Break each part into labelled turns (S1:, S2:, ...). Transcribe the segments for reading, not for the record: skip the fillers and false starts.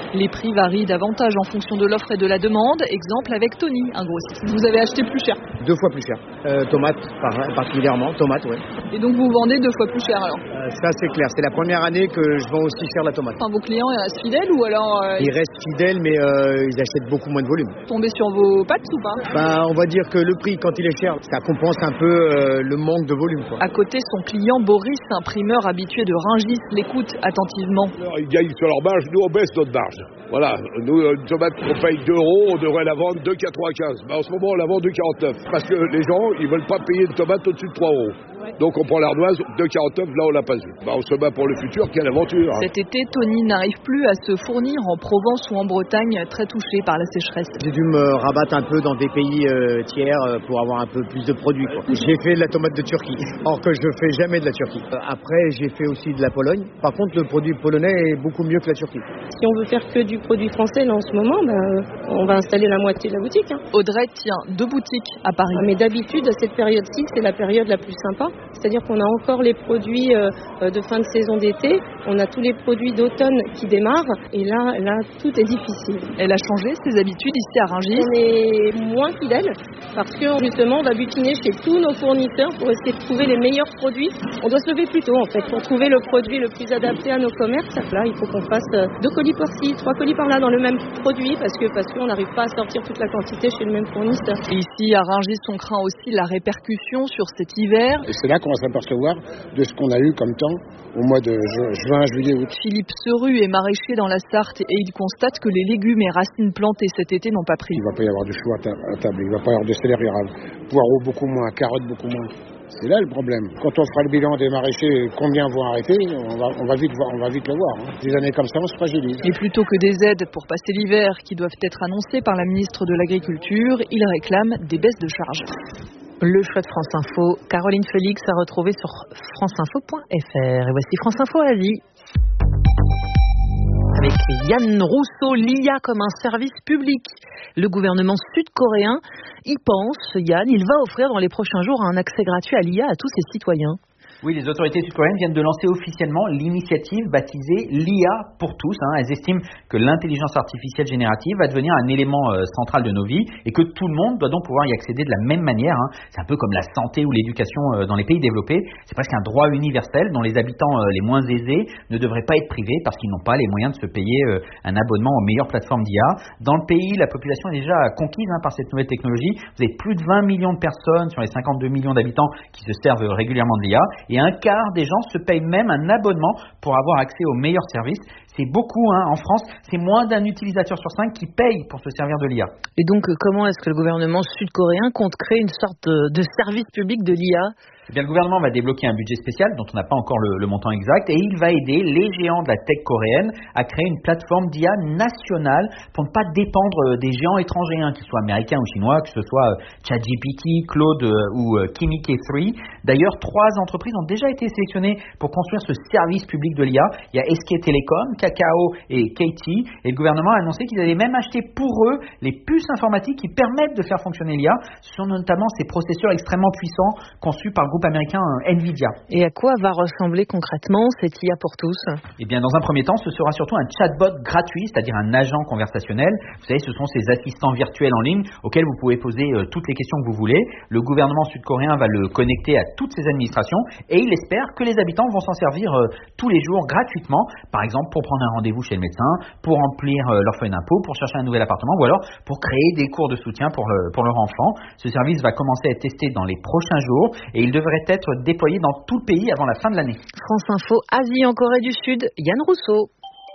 S1: Les prix varient davantage en fonction de l'offre et de la demande. Exemple avec Tony, un grossiste. Vous avez acheté plus cher?
S2: 2 fois plus cher. Tomates, particulièrement. Tomates, ouais.
S1: Et donc vous vendez 2 fois plus cher alors?
S2: Ça c'est clair. C'est la première année que je vends aussi cher la tomate.
S1: Enfin, vos clients ils restent fidèles ou alors
S2: Ils restent fidèles, mais ils achètent beaucoup moins de volume.
S1: Tombez sur vos pattes ou pas?
S2: On va dire que le prix, quand il est cher, ça compense un peu le manque de volume, quoi.
S1: À côté, son client Boris, imprimeur habitué de Rungis, l'écoute attentivement.
S3: Alors, ils gagnent sur leur marge, nous on baisse notre marge. Voilà, nous une tomate qu'on paye 2 €, on devrait la vendre 2,95. En ce moment on la vend 2,49. Parce que les gens, ils veulent pas payer une tomate au-dessus de 3 €. Donc on prend l'ardoise, 2,49, là on l'a pas vu. On se bat pour le futur, quelle aventure.
S1: Cet été, Tony n'arrive plus à se fournir en Provence ou en Bretagne, très touché par la sécheresse.
S2: J'ai dû me rabattre un peu dans des pays tiers pour avoir un peu plus de produits, quoi. J'ai fait de la tomate de Turquie, or que je fais jamais de la Turquie. Après, j'ai fait aussi de la Pologne. Par contre, le produit polonais est beaucoup mieux que la Turquie.
S4: Si on veut faire que du produit français, là en ce moment, on va installer la moitié de la boutique.
S1: Audrey tient 2 boutiques à Paris.
S4: Mais d'habitude, à cette période-ci, c'est la période la plus sympa. C'est-à-dire qu'on a encore les produits de fin de saison d'été, on a tous les produits d'automne qui démarrent, et là, tout est difficile.
S1: Elle a changé ses habitudes ici à Rungis.
S4: On est moins fidèles, parce que justement, on va butiner chez tous nos fournisseurs pour essayer de trouver les meilleurs produits. On doit se lever plus tôt, en fait, pour trouver le produit le plus adapté à nos commerces. Là, il faut qu'on fasse 2 colis par-ci, 3 colis par-là dans le même produit, parce qu'on n'arrive pas à sortir toute la quantité chez le même fournisseur.
S1: Ici, à Rungis, on craint aussi la répercussion sur cet hiver.
S5: Et c'est là qu'on va s'apercevoir de ce qu'on a eu comme temps au mois de juin, juillet, août.
S1: Philippe Seru est maraîcher dans la Sarthe et il constate que les légumes et racines plantées cet été n'ont pas pris.
S5: Il ne va pas y avoir de choux à table, il ne va pas y avoir de céleri rave, poireaux beaucoup moins, carottes beaucoup moins. C'est là le problème. Quand on fera le bilan des maraîchers, combien vont arrêter, on va vite le voir. Des années comme ça, on se fragilise.
S1: Et plutôt que des aides pour passer l'hiver qui doivent être annoncées par la ministre de l'Agriculture, il réclame des baisses de charges. Le choix de France Info, Caroline Félix a retrouvé sur franceinfo.fr. Et voici France Info à la vie. Avec Yann Rousseau, l'IA comme un service public. Le gouvernement sud-coréen y pense, Yann, il va offrir dans les prochains jours un accès gratuit à l'IA à tous ses citoyens.
S6: Oui, les autorités sud-coréennes viennent de lancer officiellement l'initiative baptisée l'IA pour tous. Elles estiment que l'intelligence artificielle générative va devenir un élément central de nos vies et que tout le monde doit donc pouvoir y accéder de la même manière. C'est un peu comme la santé ou l'éducation dans les pays développés. C'est presque un droit universel dont les habitants les moins aisés ne devraient pas être privés parce qu'ils n'ont pas les moyens de se payer un abonnement aux meilleures plateformes d'IA. Dans le pays, la population est déjà conquise par cette nouvelle technologie. Vous avez plus de 20 millions de personnes sur les 52 millions d'habitants qui se servent régulièrement de l'IA. Et un quart des gens se payent même un abonnement pour avoir accès aux meilleurs services. C'est beaucoup, en France, c'est moins d'un utilisateur sur 5 qui paye pour se servir de l'IA.
S1: Et donc, comment est-ce que le gouvernement sud-coréen compte créer une sorte de service public de l'IA ?
S6: Eh bien, le gouvernement va débloquer un budget spécial dont on n'a pas encore le montant exact et il va aider les géants de la tech coréenne à créer une plateforme d'IA nationale pour ne pas dépendre des géants étrangers, qu'ils soient américains ou chinois, que ce soit ChatGPT, Claude ou Kimi K3. D'ailleurs, 3 entreprises ont déjà été sélectionnées pour construire ce service public de l'IA. Il y a SK Telecom, Kakao et KT. Et le gouvernement a annoncé qu'ils allaient même acheter pour eux les puces informatiques qui permettent de faire fonctionner l'IA. Ce sont notamment ces processeurs extrêmement puissants conçus par le groupe américain Nvidia.
S1: Et à quoi va ressembler concrètement cette IA pour tous ?
S6: Eh bien, dans un premier temps, ce sera surtout un chatbot gratuit, c'est-à-dire un agent conversationnel. Vous savez, ce sont ces assistants virtuels en ligne auxquels vous pouvez poser toutes les questions que vous voulez. Le gouvernement sud-coréen va le connecter à toutes ses administrations et il espère que les habitants vont s'en servir tous les jours gratuitement, par exemple pour prendre un rendez-vous chez le médecin, pour remplir leur feuille d'impôt, pour chercher un nouvel appartement ou alors pour créer des cours de soutien pour leur enfant. Ce service va commencer à être testé dans les prochains jours et il devrait être déployé dans tout le pays avant la fin de l'année.
S1: France Info, Asie en Corée du Sud, Yann Rousseau.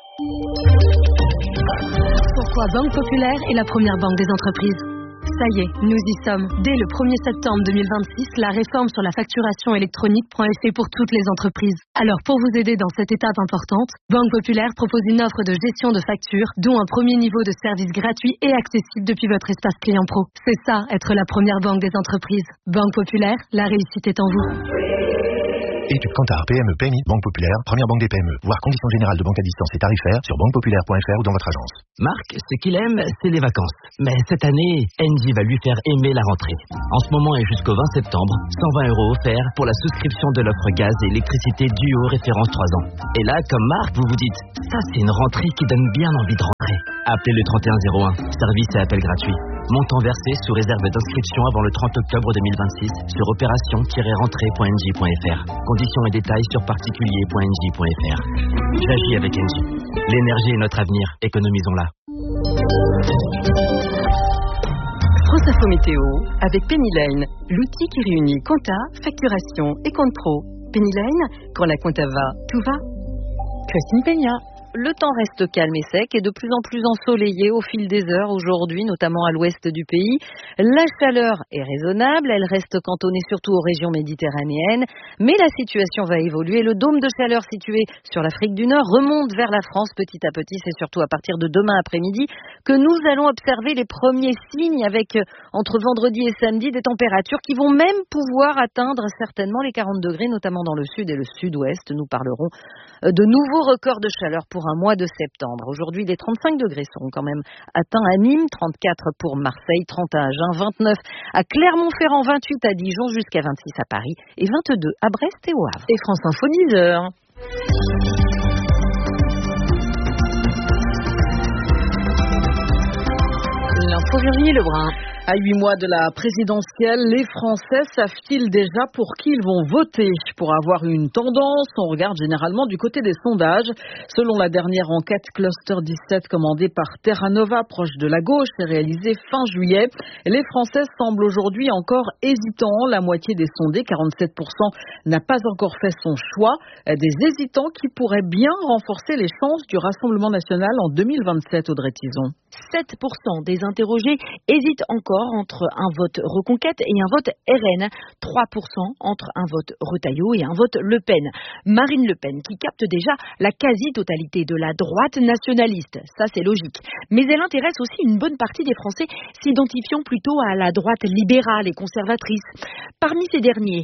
S7: Pourquoi Banque Populaire est la première banque des entreprises ? Ça y est, nous y sommes. Dès le 1er septembre 2026, la réforme sur la facturation électronique prend effet pour toutes les entreprises. Alors pour vous aider dans cette étape importante, Banque Populaire propose une offre de gestion de factures, dont un premier niveau de service gratuit et accessible depuis votre espace client pro. C'est ça, être la première banque des entreprises. Banque Populaire, la réussite est en vous.
S8: Étude Kantar, PME, PMI, Banque Populaire, première banque des PME. Voir conditions générales de banque à distance et tarifaires sur banquepopulaire.fr ou dans votre agence.
S9: Marc, ce qu'il aime, c'est les vacances. Mais cette année, Engie va lui faire aimer la rentrée. En ce moment et jusqu'au 20 septembre, 120 € offerts pour la souscription de l'offre gaz et électricité Duo référence 3 ans. Et là, comme Marc, vous vous dites, ça c'est une rentrée qui donne bien envie de rentrer. Appelez le 3101, service et appel gratuit. Montant versé sous réserve d'inscription avant le 30 octobre 2026 sur opération-rentrée.engie.fr. Conditions et détails sur particulier.engie.fr. J'agis avec Engie. L'énergie est notre avenir, économisons-la.
S7: France Info Météo avec Penny Lane, l'outil qui réunit compta, facturation et compte pro. Penny Lane, quand la compta va, tout va.
S1: Christine Peña. Le temps reste calme et sec et de plus en plus ensoleillé au fil des heures aujourd'hui, notamment à l'ouest du pays. La chaleur est raisonnable, elle reste cantonnée surtout aux régions méditerranéennes, mais la situation va évoluer. Le dôme de chaleur situé sur l'Afrique du Nord remonte vers la France petit à petit. C'est surtout à partir de demain après-midi que nous allons observer les premiers signes avec, entre vendredi et samedi, des températures qui vont même pouvoir atteindre certainement les 40 degrés, notamment dans le sud et le sud-ouest. Nous parlerons de nouveaux records de chaleur pour un mois de septembre. Aujourd'hui, les 35 degrés seront quand même atteints à Nîmes, 34 pour Marseille, 30 à Agen, 29 à Clermont-Ferrand, 28 à Dijon, jusqu'à 26 à Paris et 22 à Brest et au Havre. Et France Info 10h. L'info Virginie Lebrun.
S10: À 8 mois de la présidentielle, les Français savent-ils déjà pour qui ils vont voter? Pour avoir une tendance, on regarde généralement du côté des sondages. Selon la dernière enquête Cluster 17 commandée par Terra Nova, proche de la gauche, et réalisée fin juillet, les Français semblent aujourd'hui encore hésitants. La moitié des sondés, 47%, n'a pas encore fait son choix. Des hésitants qui pourraient bien renforcer les chances du Rassemblement national en 2027, Audrey Tison.
S1: 7% des interrogés hésitent encore entre un vote Reconquête et un vote RN. 3% entre un vote Retailleau et un vote Le Pen. Marine Le Pen qui capte déjà la quasi-totalité de la droite nationaliste. Ça, c'est logique. Mais elle intéresse aussi une bonne partie des Français s'identifiant plutôt à la droite libérale et conservatrice. Parmi ces derniers,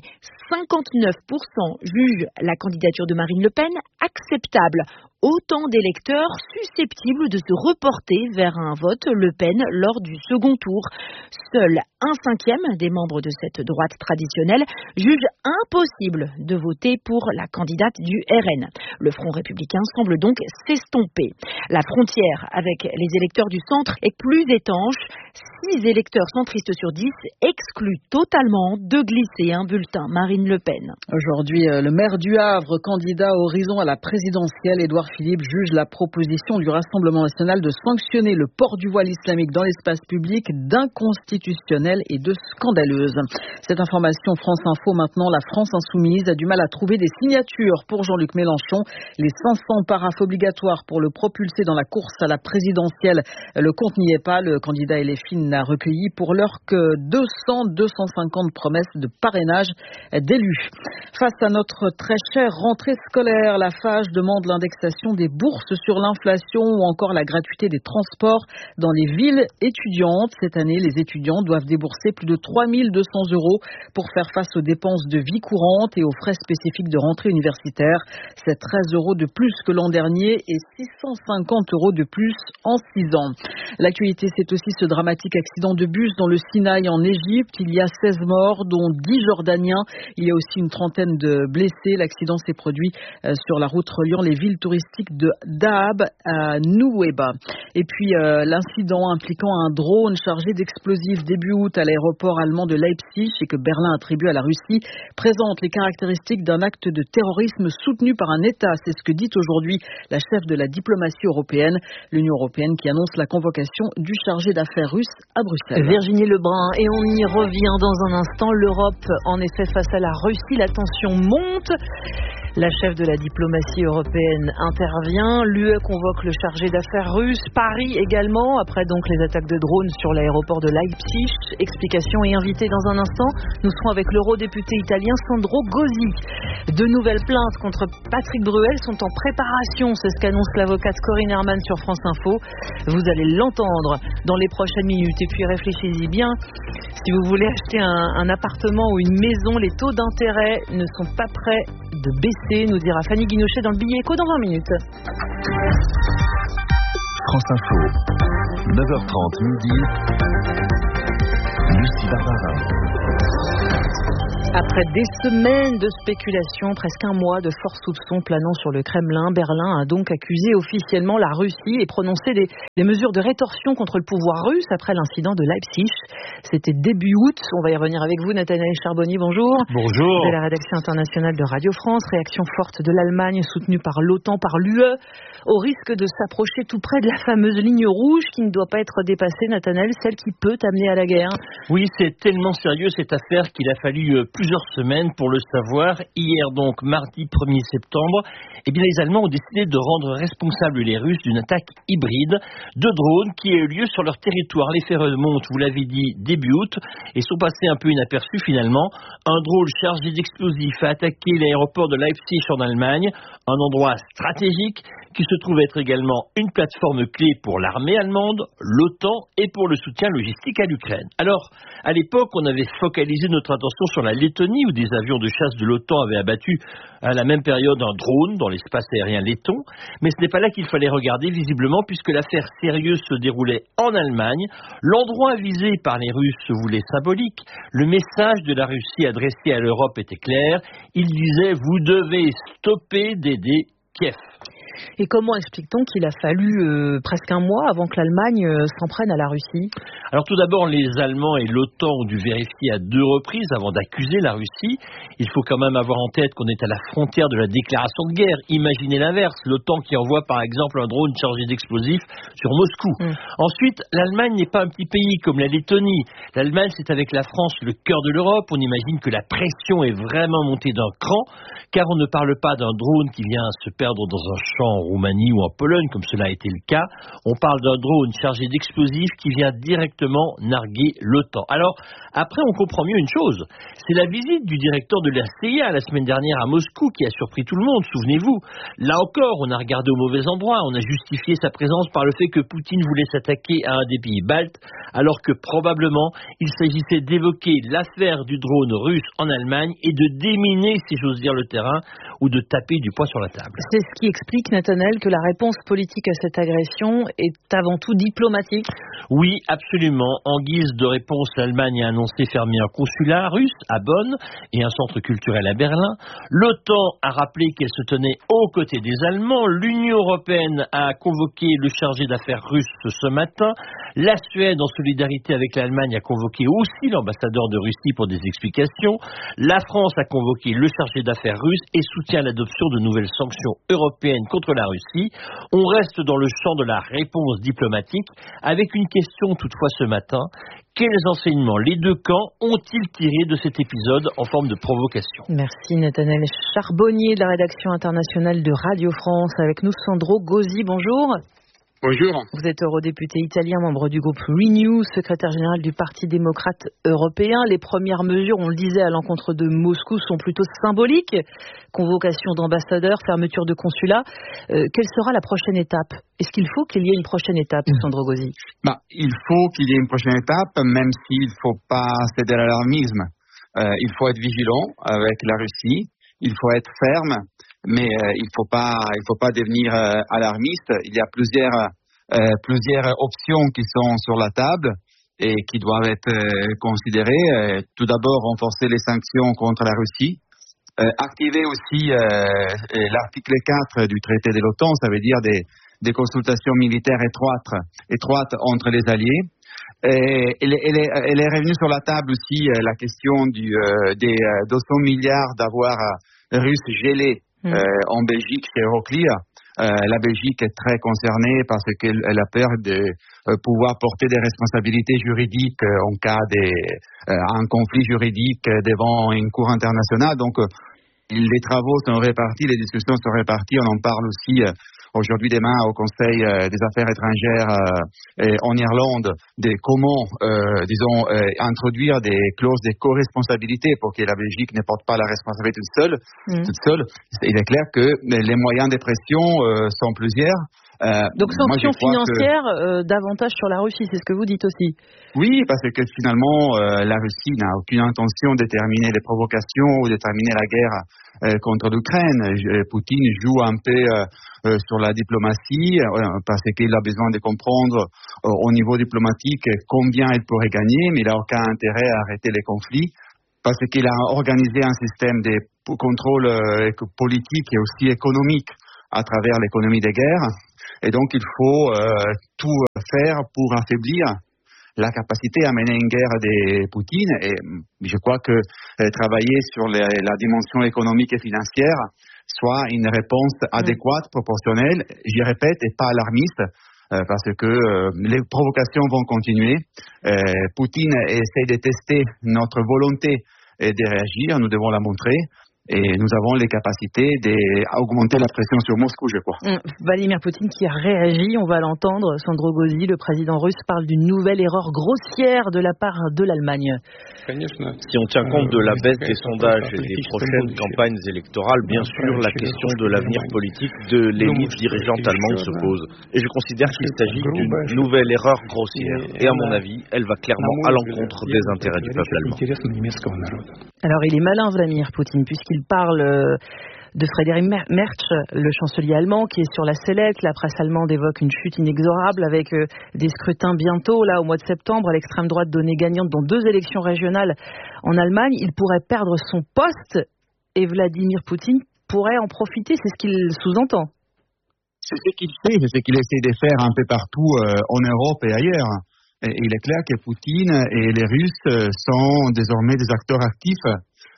S1: 59% jugent la candidature de Marine Le Pen acceptable. Autant d'électeurs susceptibles de se reporter vers un vote Le Pen lors du second tour. Seul 1/5 des membres de cette droite traditionnelle jugent impossible de voter pour la candidate du RN. Le Front républicain semble donc s'estomper. La frontière avec les électeurs du centre est plus étanche. 6 électeurs centristes sur 10 excluent totalement de glisser un bulletin Marine Le Pen.
S10: Aujourd'hui, le maire du Havre, candidat Horizon à la présidentielle, Édouard Philippe, juge la proposition du Rassemblement national de sanctionner le port du voile islamique dans l'espace public d'inconstitutionnelle et de scandaleuse. Cette information France Info maintenant, la France insoumise a du mal à trouver des signatures pour Jean-Luc Mélenchon. Les 500 paraphes obligatoires pour le propulser dans la course à la présidentielle, le compte n'y est pas. Le candidat LFI n'a recueilli pour l'heure que 250 promesses de parrainage d'élus. Face à notre très chère rentrée scolaire, la FAGE demande l'indexation des bourses sur l'inflation ou encore la gratuité des transports dans les villes étudiantes. Cette année, les étudiants doivent débourser plus de 3 200 € pour faire face aux dépenses de vie courante et aux frais spécifiques de rentrée universitaire. C'est 13 € de plus que l'an dernier et 650 € de plus en 6 ans. L'actualité, c'est aussi ce dramatique accident de bus dans le Sinaï en Égypte. Il y a 16 morts, dont 10 Jordaniens. Il y a aussi une trentaine de blessés. L'accident s'est produit sur la route reliant les villes touristiques de Dahab à Nouéba. Et puis l'incident impliquant un drone chargé d'explosifs début août à l'aéroport allemand de Leipzig et que Berlin attribue à la Russie présente les caractéristiques d'un acte de terrorisme soutenu par un État. C'est ce que dit aujourd'hui la chef de la diplomatie européenne, l'Union européenne qui annonce la convocation du chargé d'affaires russe à Bruxelles.
S1: Virginie Lebrun, et on y revient dans un instant. L'Europe, en effet, face à la Russie, la tension monte. La chef de la diplomatie européenne intervient. L'UE convoque le chargé d'affaires russe. Paris également, après donc les attaques de drones sur l'aéroport de Leipzig. Explication et invité dans un instant. Nous serons avec l'eurodéputé italien Sandro Gozi. De nouvelles plaintes contre Patrick Bruel sont en préparation. C'est ce qu'annonce l'avocate Corinne Herman sur France Info. Vous allez l'entendre dans les prochaines minutes. Et puis réfléchissez bien, si vous voulez acheter un appartement ou une maison, les taux d'intérêt ne sont pas prêts de baisser, nous dira Fanny Guinochet dans le billet éco dans 20 minutes.
S8: France Info, 9h30 midi, Lucie Barbarin.
S1: Après des semaines de spéculation, presque un mois de forts soupçons planant sur le Kremlin, Berlin a donc accusé officiellement la Russie et prononcé des mesures de rétorsion contre le pouvoir russe après l'incident de Leipzig. C'était début août. On va y revenir avec vous, Nathanaël Charbonnier. Bonjour.
S11: Bonjour.
S1: De la rédaction internationale de Radio France. Réaction forte de l'Allemagne soutenue par l'OTAN, par l'UE, au risque de s'approcher tout près de la fameuse ligne rouge qui ne doit pas être dépassée, Nathanaël, celle qui peut amener à la guerre.
S11: Oui, c'est tellement sérieux cette affaire qu'il a fallu plusieurs semaines pour le savoir. Hier donc, mardi 1er septembre, les Allemands ont décidé de rendre responsables les Russes d'une attaque hybride de drones qui a eu lieu sur leur territoire. Les faits remontent, vous l'avez dit, début août et sont passés un peu inaperçus finalement. Un drone chargé d'explosifs a attaqué l'aéroport de Leipzig en Allemagne, un endroit stratégique qui se trouve être également une plateforme clé pour l'armée allemande, l'OTAN et pour le soutien logistique à l'Ukraine. Alors, à l'époque, on avait focalisé notre attention sur la Lettonie où des avions de chasse de l'OTAN avaient abattu à la même période un drone dans l'espace aérien letton. Mais ce n'est pas là qu'il fallait regarder visiblement puisque l'affaire sérieuse se déroulait en Allemagne. L'endroit visé par les Russes se voulait symbolique. Le message de la Russie adressé à l'Europe était clair. Il disait « Vous devez stopper d'aider Kiev ».
S1: Et comment explique-t-on qu'il a fallu presque un mois avant que l'Allemagne s'en prenne à la Russie ?
S11: Alors tout d'abord, les Allemands et l'OTAN ont dû vérifier à 2 reprises avant d'accuser la Russie. Il faut quand même avoir en tête qu'on est à la frontière de la déclaration de guerre. Imaginez l'inverse, l'OTAN qui envoie par exemple un drone chargé d'explosifs sur Moscou. Ensuite, l'Allemagne n'est pas un petit pays comme la Lettonie. L'Allemagne, c'est avec la France le cœur de l'Europe. On imagine que la pression est vraiment montée d'un cran, car on ne parle pas d'un drone qui vient se perdre dans un champ en Roumanie ou en Pologne, comme cela a été le cas. On parle d'un drone chargé d'explosifs qui vient directement narguer l'OTAN. Alors, après, on comprend mieux une chose. C'est la visite du directeur de la CIA la semaine dernière à Moscou qui a surpris tout le monde, souvenez-vous. Là encore, on a regardé au mauvais endroit. On a justifié sa présence par le fait que Poutine voulait s'attaquer à un des pays baltes, alors que probablement, il s'agissait d'évoquer l'affaire du drone russe en Allemagne et de déminer, si j'ose dire, le terrain ou de taper du poing sur la table.
S1: C'est ce qui explique, Nathanaël, que la réponse politique à cette agression est avant tout diplomatique.
S11: Oui, absolument. En guise de réponse, l'Allemagne a annoncé fermer un consulat russe à Bonn et un centre culturel à Berlin. L'OTAN a rappelé qu'elle se tenait aux côtés des Allemands. L'Union européenne a convoqué le chargé d'affaires russe ce matin. La Suède, en solidarité avec l'Allemagne, a convoqué aussi l'ambassadeur de Russie pour des explications. La France a convoqué le chargé d'affaires russe et soutient l'adoption de nouvelles sanctions européennes contre la Russie. On reste dans le champ de la réponse diplomatique avec une question toutefois ce matin. Quels enseignements les deux camps ont-ils tirés de cet épisode en forme de provocation ?
S1: Merci Nathanaël Charbonnier de la rédaction internationale de Radio France. Avec nous Sandro Gozzi, bonjour.
S12: Bonjour.
S1: Vous êtes eurodéputé italien, membre du groupe Renew, secrétaire général du Parti démocrate européen. Les premières mesures, on le disait, à l'encontre de Moscou sont plutôt symboliques. Convocation d'ambassadeurs, fermeture de consulats. Quelle sera la prochaine étape ? Est-ce qu'il faut qu'il y ait une prochaine étape, Sandro Gozzi ?
S12: Il faut qu'il y ait une prochaine étape, même s'il ne faut pas céder à l'alarmisme. Il faut être vigilant avec la Russie. Il faut être ferme. Mais il faut pas devenir alarmiste. Il y a plusieurs options qui sont sur la table et qui doivent être considérées. Tout d'abord, renforcer les sanctions contre la Russie. Activer aussi l'article 4 du traité de l'OTAN, ça veut dire des consultations militaires étroites entre les alliés. Elle est revenue sur la table aussi la question des 200 milliards d'avoirs russes gelés en Belgique chez Euroclear. La Belgique est très concernée parce qu'elle a peur de pouvoir porter des responsabilités juridiques en cas d'un conflit juridique devant une cour internationale. Donc, les travaux sont répartis, les discussions sont réparties. On en parle aussi aujourd'hui demain au Conseil des affaires étrangères en Irlande de comment, introduire des clauses de co-responsabilité pour que la Belgique ne porte pas la responsabilité toute seule. Il est clair que les moyens de pression sont plusieurs.
S1: Donc sanctions financières davantage sur la Russie, c'est ce que vous dites aussi.
S12: Oui, parce que finalement, la Russie n'a aucune intention de terminer les provocations ou de terminer la guerre contre l'Ukraine. Poutine joue un peu sur la diplomatie parce qu'il a besoin de comprendre au niveau diplomatique combien il pourrait gagner, mais il n'a aucun intérêt à arrêter les conflits parce qu'il a organisé un système de contrôle politique et aussi économique à travers l'économie des guerres. Et donc, il faut tout faire pour affaiblir la capacité à mener une guerre de Poutine. Et je crois que travailler sur la dimension économique et financière soit une réponse adéquate, proportionnelle, j'y répète, et pas alarmiste, parce que les provocations vont continuer. Poutine essaie de tester notre volonté de réagir, nous devons la montrer. Et nous avons les capacités d'augmenter la pression sur Moscou, je crois.
S1: Vladimir Poutine qui a réagi, on va l'entendre. Sandro Gozzi, le président russe, parle d'une nouvelle erreur grossière de la part de l'Allemagne.
S13: Si on tient compte de la baisse des sondages et des prochaines campagnes électorales, bien sûr, la question de l'avenir politique de l'élite dirigeante allemande se pose. Et je considère qu'il s'agit d'une nouvelle erreur grossière. Et à mon avis, elle va clairement à l'encontre des intérêts du peuple allemand.
S1: Alors il est malin, Vladimir Poutine, puisqu'il parle de Friedrich Merz, le chancelier allemand, qui est sur la sellette. La presse allemande évoque une chute inexorable avec des scrutins bientôt, là, au mois de septembre, à l'extrême droite donnée gagnante dans 2 élections régionales en Allemagne. Il pourrait perdre son poste et Vladimir Poutine pourrait en profiter. C'est ce qu'il sous-entend.
S12: C'est ce qu'il fait, c'est ce qu'il essaie de faire un peu partout en Europe et ailleurs. Et il est clair que Poutine et les Russes sont désormais des acteurs actifs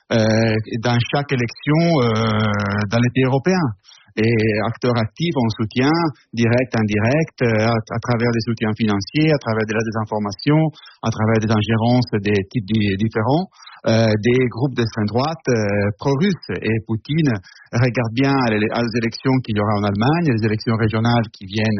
S12: dans chaque élection dans les pays européens. Et acteurs actifs en soutien direct, indirect, à travers des soutiens financiers, à travers de la désinformation, à travers des ingérences des types différents, des groupes d'extrême droite pro-russes. Et Poutine regarde bien les élections qu'il y aura en Allemagne, les élections régionales qui viennent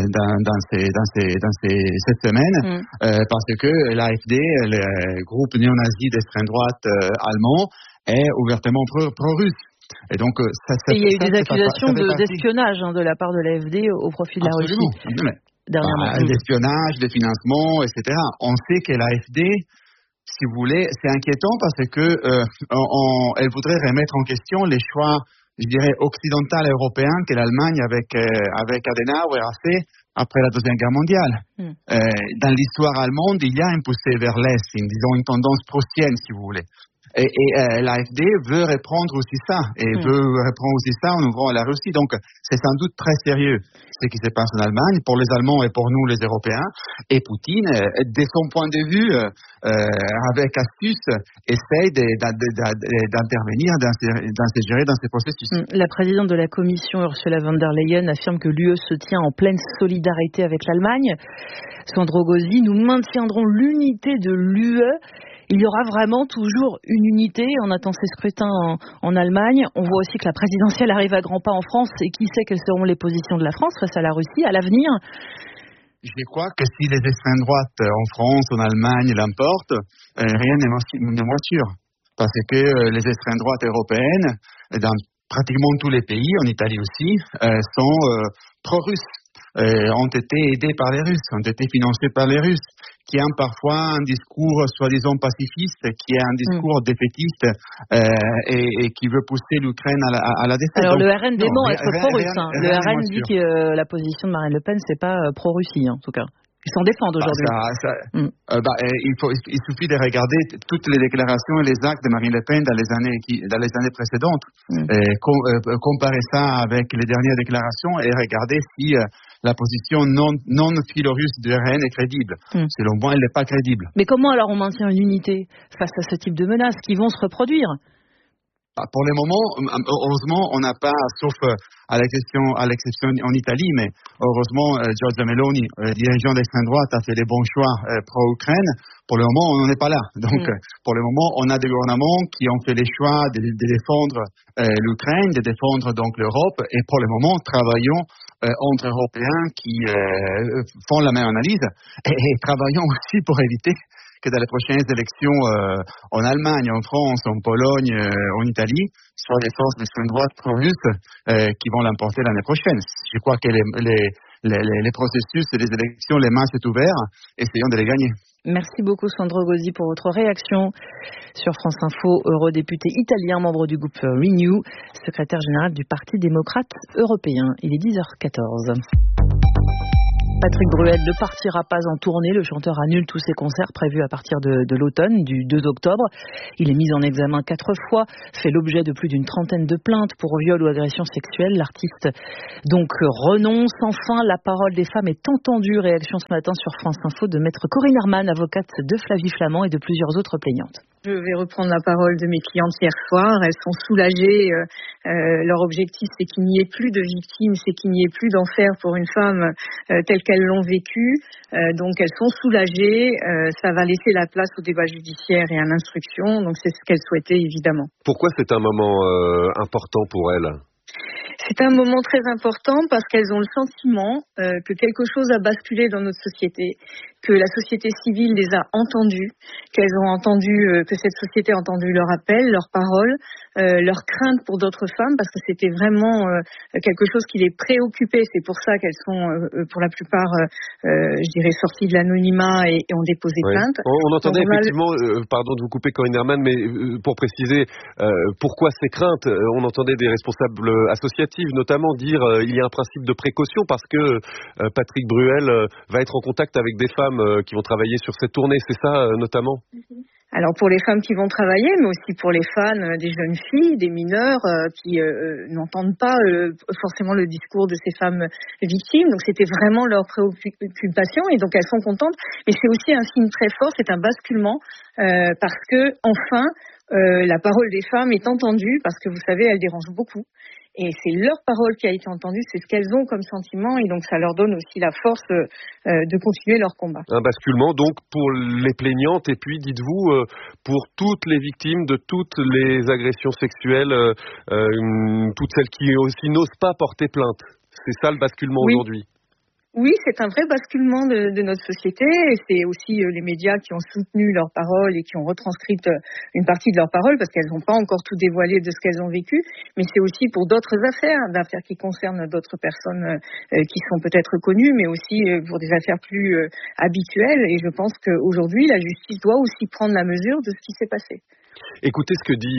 S12: cette semaine, parce que l'AfD, le groupe néo-nazi d'extrême droite allemand, est ouvertement pro-russe. Et donc,
S1: il y a eu des accusations d'espionnage de la part de l'AfD au profit de la Russie.
S12: D'espionnage, de financement, etc. On sait que l'AfD, si vous voulez, c'est inquiétant parce que elle voudrait remettre en question les choix, je dirais, occidentaux européens que l'Allemagne, avec Adenauer, a fait après la Deuxième Guerre mondiale. Dans l'histoire allemande, il y a une poussée vers l'Est, disons une tendance prussienne, si vous voulez. Et l'AfD veut reprendre aussi ça, et veut reprendre aussi ça en ouvrant à la Russie. Donc, c'est sans doute très sérieux ce qui se passe en Allemagne, pour les Allemands et pour nous, les Européens. Et Poutine, de son point de vue, avec astuce, essaie d'intervenir, d'insérer dans ces processus.
S1: La présidente de la Commission, Ursula von der Leyen, affirme que l'UE se tient en pleine solidarité avec l'Allemagne. Sandro Gozzi, nous maintiendrons l'unité de l'UE. Il y aura vraiment toujours une unité. On attend ces scrutins en Allemagne. On voit aussi que la présidentielle arrive à grands pas en France. Et qui sait quelles seront les positions de la France face à la Russie à l'avenir?
S12: Je crois que si les extrêmes droites en France, en Allemagne l'emportent, rien n'est moins sûr. Parce que les extrêmes droites européennes, dans pratiquement tous les pays, en Italie aussi, sont pro-russes. Ont été aidés par les Russes, ont été financés par les Russes, qui ont parfois un discours soi-disant pacifiste, qui est un discours défaitiste et qui veut pousser l'Ukraine à la défaite.
S1: Alors donc, le RN dément être pro-russe. Le RN dit que la position de Marine Le Pen, c'est pas pro-Russie, en tout cas. Ils s'en défendent aujourd'hui.
S12: Il suffit de regarder toutes les déclarations et les actes de Marine Le Pen dans les années précédentes, comparer ça avec les dernières déclarations et regarder si la position non philo-russe du RN est crédible. Selon moi, elle n'est pas crédible.
S1: Mais comment alors on maintient une unité face à ce type de menaces qui vont se reproduire?
S12: Pour le moment, heureusement, on n'a pas, sauf à l'exception en Italie, mais heureusement, Giorgia Meloni, dirigeant d'extrême droite, a fait les bons choix pro-Ukraine. Pour le moment, on n'en est pas là. Donc, pour le moment, on a des gouvernements qui ont fait les choix de défendre l'Ukraine, de défendre donc l'Europe, et pour le moment, travaillons entre Européens qui font la même analyse, et travaillons aussi pour éviter que dans les prochaines élections en Allemagne, en France, en Pologne, en Italie, soit les forces d'extrême droite pro-russes qui vont l'emporter l'année prochaine. Je crois que les processus et les élections, les matchs sont ouverts, essayons de les gagner.
S1: Merci beaucoup Sandro Gozzi pour votre réaction sur France Info. Eurodéputé italien, membre du groupe Renew, secrétaire général du Parti démocrate européen. Il est 10h14. Patrick Bruel ne partira pas en tournée. Le chanteur annule tous ses concerts prévus à partir de l'automne, du 2 octobre. Il est mis en examen 4 fois, fait l'objet de plus d'une trentaine de plaintes pour viol ou agression sexuelle. L'artiste donc renonce. Enfin, la parole des femmes est entendue. Réaction ce matin sur France Info de maître Corinne Herman, avocate de Flavie Flament et de plusieurs autres plaignantes.
S14: Je vais reprendre la parole de mes clientes hier soir. Elles sont soulagées. Leur objectif, c'est qu'il n'y ait plus de victimes, c'est qu'il n'y ait plus d'enfer pour une femme telle qu'elles l'ont vécu. Donc elles sont soulagées. Ça va laisser la place au débat judiciaire et à l'instruction. Donc c'est ce qu'elles souhaitaient évidemment.
S15: Pourquoi c'est un moment important pour elles ?
S14: C'est un moment très important parce qu'elles ont le sentiment que quelque chose a basculé dans notre société, que la société civile les a entendues, qu'elles ont entendu, que cette société a entendu leur appel, leurs paroles, leurs craintes pour d'autres femmes, parce que c'était vraiment quelque chose qui les préoccupait. C'est pour ça qu'elles sont, pour la plupart, je dirais, sorties de l'anonymat et ont déposé plainte.
S15: On entendait effectivement, pardon de vous couper Corinne Herman, mais pour préciser pourquoi ces craintes, on entendait des responsables associatifs notamment dire il y a un principe de précaution parce que Patrick Bruel va être en contact avec des femmes qui vont travailler sur cette tournée, c'est ça notamment ?
S14: Alors pour les femmes qui vont travailler, mais aussi pour les fans des jeunes filles, des mineurs qui n'entendent pas forcément le discours de ces femmes victimes. Donc c'était vraiment leur préoccupation et donc elles sont contentes. Mais c'est aussi un signe très fort, c'est un basculement parce que enfin la parole des femmes est entendue parce que vous savez, elle dérange beaucoup. Et c'est leur parole qui a été entendue, c'est ce qu'elles ont comme sentiment et donc ça leur donne aussi la force de continuer leur combat.
S15: Un basculement donc pour les plaignantes et puis dites-vous pour toutes les victimes de toutes les agressions sexuelles, toutes celles qui aussi n'osent pas porter plainte. C'est ça le basculement aujourd'hui.
S14: Oui, c'est un vrai basculement de notre société et c'est aussi les médias qui ont soutenu leurs paroles et qui ont retranscrit une partie de leurs paroles parce qu'elles n'ont pas encore tout dévoilé de ce qu'elles ont vécu, mais c'est aussi pour d'autres affaires qui concernent d'autres personnes qui sont peut-être connues, mais aussi pour des affaires plus habituelles et je pense qu'aujourd'hui, la justice doit aussi prendre la mesure de ce qui s'est passé.
S15: Écoutez ce que dit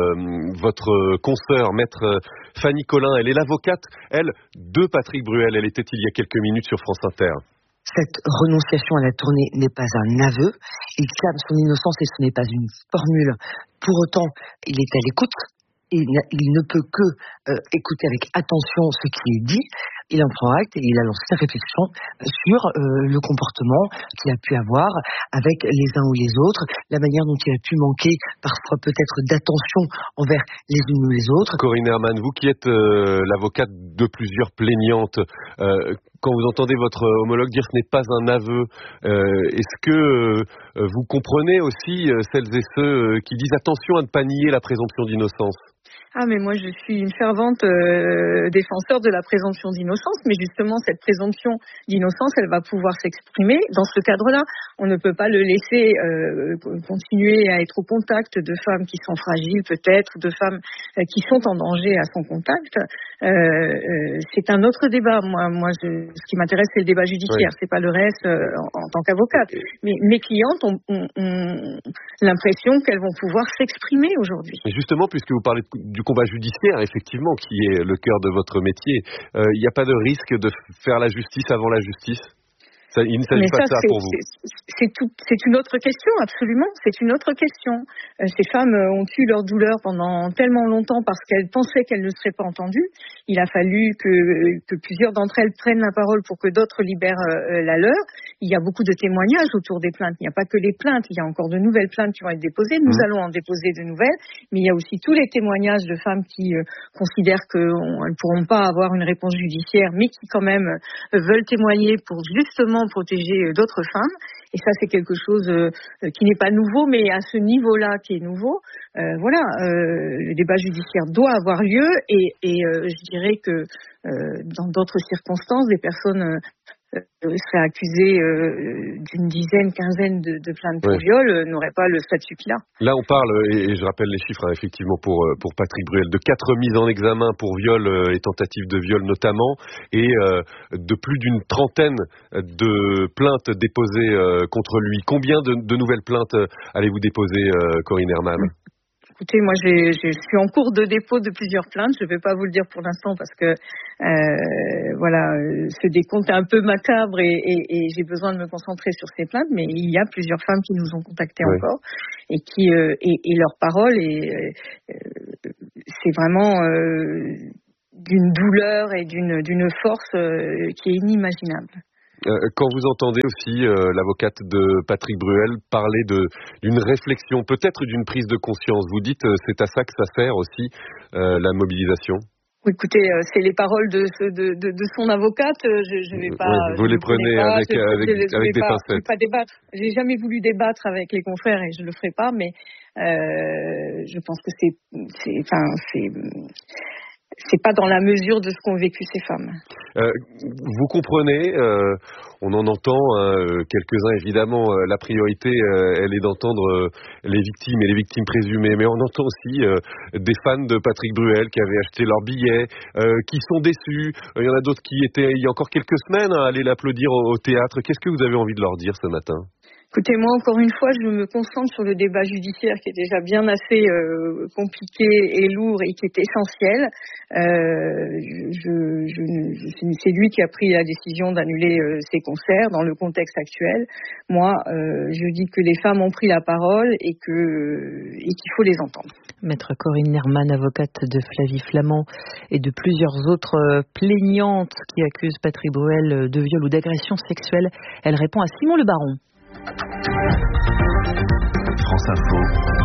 S15: votre consoeur, maître Fanny Collin. Elle est l'avocate, elle, de Patrick Bruel. Elle était il y a quelques minutes sur France Inter.
S16: Cette renonciation à la tournée n'est pas un aveu. Il clame son innocence et ce n'est pas une formule. Pour autant, il est à l'écoute. Il ne peut que écouter avec attention ce qui est dit. Il en prend acte et il a lancé sa réflexion sur le comportement qu'il a pu avoir avec les uns ou les autres, la manière dont il a pu manquer parfois peut-être d'attention envers les unes ou les autres.
S15: Corinne Herman, vous qui êtes l'avocate de plusieurs plaignantes, quand vous entendez votre homologue dire ce n'est pas un aveu, est-ce que vous comprenez aussi celles et ceux qui disent attention à ne pas nier la présomption d'innocence ?
S14: Ah mais moi je suis une fervente défenseur de la présomption d'innocence, mais justement cette présomption d'innocence elle va pouvoir s'exprimer dans ce cadre-là. On ne peut pas le laisser continuer à être au contact de femmes qui sont fragiles peut-être, de femmes qui sont en danger à son contact. C'est un autre débat. Moi ce qui m'intéresse c'est le débat judiciaire, c'est pas le reste en tant qu'avocate. Mais mes clientes ont l'impression qu'elles vont pouvoir s'exprimer aujourd'hui.
S15: Et justement, puisque vous parlez du combat judiciaire, effectivement, qui est le cœur de votre métier, il n'y a pas de risque de faire la justice avant la justice ? Il ne s'agit pas de ça pour vous.
S14: C'est une autre question, absolument. C'est une autre question. Ces femmes ont eu leur douleur pendant tellement longtemps parce qu'elles pensaient qu'elles ne seraient pas entendues. Il a fallu que plusieurs d'entre elles prennent la parole pour que d'autres libèrent la leur. Il y a beaucoup de témoigges autour des plaintes. Il n'y a pas que les plaintes. Il y a encore de nouvelles plaintes qui vont être déposées. Nous allons en déposer de nouvelles. Mais il y a aussi tous les témoignages de femmes qui considèrent qu'elles ne pourront pas avoir une réponse judiciaire, mais qui quand même veulent témoigner pour justement protéger d'autres femmes. Et ça, c'est quelque chose qui n'est pas nouveau, mais à ce niveau-là qui est nouveau. Le débat judiciaire doit avoir lieu et je dirais que dans d'autres circonstances, des personnes serait accusé d'une dizaine, quinzaine de plaintes pour viol, n'aurait pas le statut qu'il a.
S15: Là, on parle, et je rappelle les chiffres, effectivement, pour Patrick Bruel, de 4 mises en examen pour viol et tentative de viol notamment, et de plus d'une trentaine de plaintes déposées contre lui. Combien de nouvelles plaintes allez-vous déposer, Corinne Herman ?
S14: Écoutez, moi, je suis en cours de dépôt de plusieurs plaintes. Je ne vais pas vous le dire pour l'instant parce que, ce décompte est un peu macabre et j'ai besoin de me concentrer sur ces plaintes. Mais il y a plusieurs femmes qui nous ont contactés encore et qui et leur parole c'est vraiment d'une douleur et d'une force qui est inimaginable.
S15: Quand vous entendez aussi l'avocate de Patrick Bruel parler d'une réflexion, peut-être d'une prise de conscience, vous dites c'est à ça que ça sert aussi la mobilisation.
S14: Écoutez, c'est les paroles de son avocate. Je vais pas.
S15: Vous les prenez avec des pincettes.
S14: Je vais pas débattre. J'ai jamais voulu débattre avec les confrères et je le ferai pas. Mais je pense que c'est pas dans la mesure de ce qu'ont vécu ces femmes.
S15: Vous comprenez, on en entend quelques-uns évidemment, la priorité elle est d'entendre les victimes et les victimes présumées, mais on entend aussi des fans de Patrick Bruel qui avaient acheté leurs billets, qui sont déçus. Il y en a d'autres qui étaient il y a encore quelques semaines à aller l'applaudir au théâtre. Qu'est-ce que vous avez envie de leur dire ce matin ?
S14: Écoutez, moi, encore une fois, je me concentre sur le débat judiciaire qui est déjà bien assez compliqué et lourd et qui est essentiel. C'est lui qui a pris la décision d'annuler ses concerts dans le contexte actuel. Moi, je dis que les femmes ont pris la parole et qu'il faut les entendre.
S1: Maître Corinne Herman, avocate de Flavie Flament et de plusieurs autres plaignantes qui accusent Patrick Bruel de viol ou d'agression sexuelle. Elle répond à Simon Le Baron.
S8: France Info,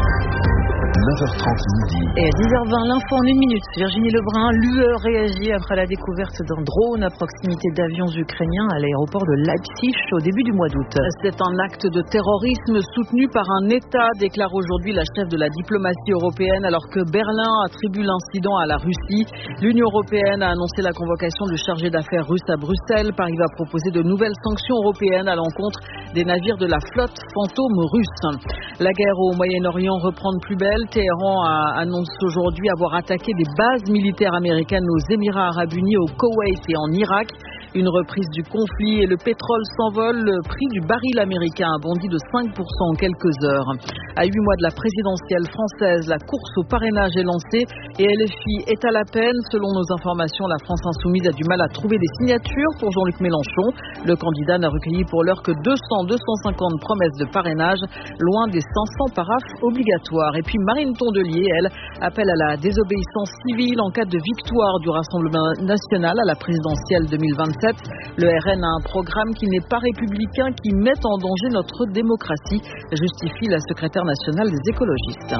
S8: 9h30 midi.
S1: Et à 10h20, l'info en 1 minute. Virginie Lebrun, l'UE réagit après la découverte d'un drone à proximité d'avions ukrainiens à l'aéroport de Leipzig au début du mois d'août.
S10: C'est un acte de terrorisme soutenu par un État, déclare aujourd'hui la chef de la diplomatie européenne, alors que Berlin attribue l'incident à la Russie. L'Union européenne a annoncé la convocation du chargé d'affaires russe à Bruxelles. Paris va proposer de nouvelles sanctions européennes à l'encontre des navires de la flotte fantôme russe. La guerre au Moyen-Orient reprend de plus belle. Téhéran annonce aujourd'hui avoir attaqué des bases militaires américaines aux Émirats Arabes Unis, au Koweït et en Irak. Une reprise du conflit et le pétrole s'envole. Le prix du baril américain a bondi de 5% en quelques heures. À 8 mois de la présidentielle française, la course au parrainage est lancée et LFI est à la peine. Selon nos informations, la France insoumise a du mal à trouver des signatures pour Jean-Luc Mélenchon. Le candidat n'a recueilli pour l'heure que 250 promesses de parrainage, loin des 500 paraphes obligatoires. Et puis Marine Tondelier, elle, appelle à la désobéissance civile en cas de victoire du Rassemblement national à la présidentielle 2027. Le RN a un programme qui n'est pas républicain, qui met en danger notre démocratie, justifie la secrétaire nationale des écologistes.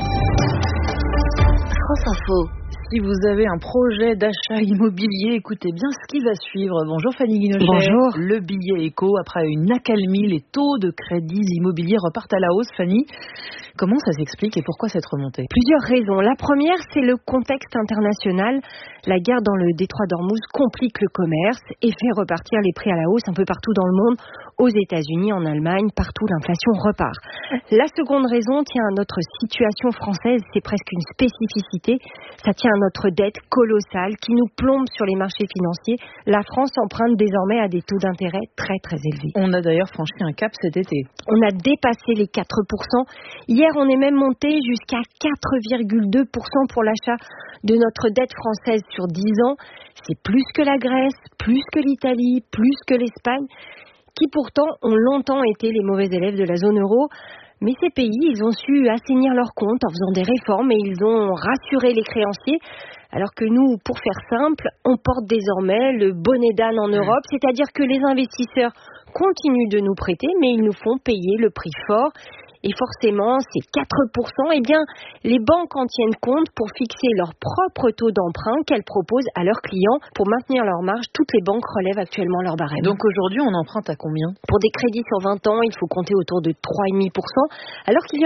S1: France Info. Si vous avez un projet d'achat immobilier, écoutez bien ce qui va suivre. Bonjour Fanny Guinochet.
S17: Bonjour.
S1: Le billet éco, après une accalmie, les taux de crédit immobilier repartent à la hausse. Fanny, comment ça s'explique et pourquoi cette remontée ?
S17: Plusieurs raisons. La première, c'est le contexte international. La guerre dans le détroit d'Ormuz complique le commerce et fait repartir les prix à la hausse un peu partout dans le monde. Aux États-Unis, en Allemagne, partout l'inflation repart. La seconde raison tient à notre situation française, c'est presque une spécificité. Ça tient à notre dette colossale qui nous plombe sur les marchés financiers. La France emprunte désormais à des taux d'intérêt très très élevés.
S1: On a d'ailleurs franchi un cap cet été.
S17: On a dépassé les 4%. Hier, on est même monté jusqu'à 4,2% pour l'achat de notre dette française sur 10 ans. C'est plus que la Grèce, plus que l'Italie, plus que l'Espagne, qui pourtant ont longtemps été les mauvais élèves de la zone euro. Mais ces pays, ils ont su assainir leurs comptes en faisant des réformes et ils ont rassuré les créanciers. Alors que nous, pour faire simple, on porte désormais le bonnet d'âne en Europe, c'est-à-dire que les investisseurs continuent de nous prêter, mais ils nous font payer le prix fort. Et forcément, ces 4%, eh bien, les banques en tiennent compte pour fixer leur propre taux d'emprunt qu'elles proposent à leurs clients. Pour maintenir leur marge, toutes les banques relèvent actuellement leur barème.
S1: Donc aujourd'hui, on emprunte à combien ?
S17: Pour des crédits sur 20 ans, il faut compter autour de 3,5%, alors qu'il y a encore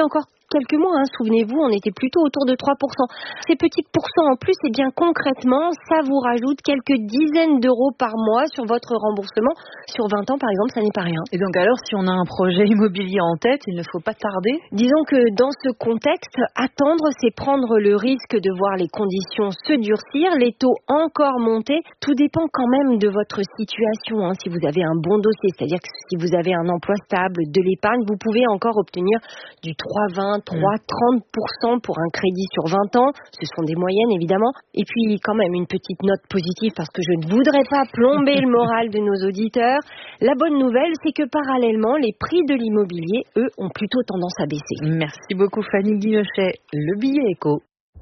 S17: quelques mois, souvenez-vous, on était plutôt autour de 3%. Ces petits pourcents en plus, eh bien concrètement, ça vous rajoute quelques dizaines d'euros par mois sur votre remboursement. Sur 20 ans, par exemple, ça n'est pas rien.
S1: Et donc alors, si on a un projet immobilier en tête, il ne faut pas tarder.
S17: Disons que dans ce contexte, attendre, c'est prendre le risque de voir les conditions se durcir, les taux encore monter. Tout dépend quand même de votre situation. Si vous avez un bon dossier, c'est-à-dire que si vous avez un emploi stable, de l'épargne, vous pouvez encore obtenir du 3,20, 3,30% pour un crédit sur 20 ans. Ce sont des moyennes, évidemment. Et puis, quand même, une petite note positive parce que je ne voudrais pas plomber le moral de nos auditeurs. La bonne nouvelle, c'est que parallèlement, les prix de l'immobilier, eux, ont plutôt tendance à baisser.
S1: Merci beaucoup, Fanny Guilochet. Le billet éco.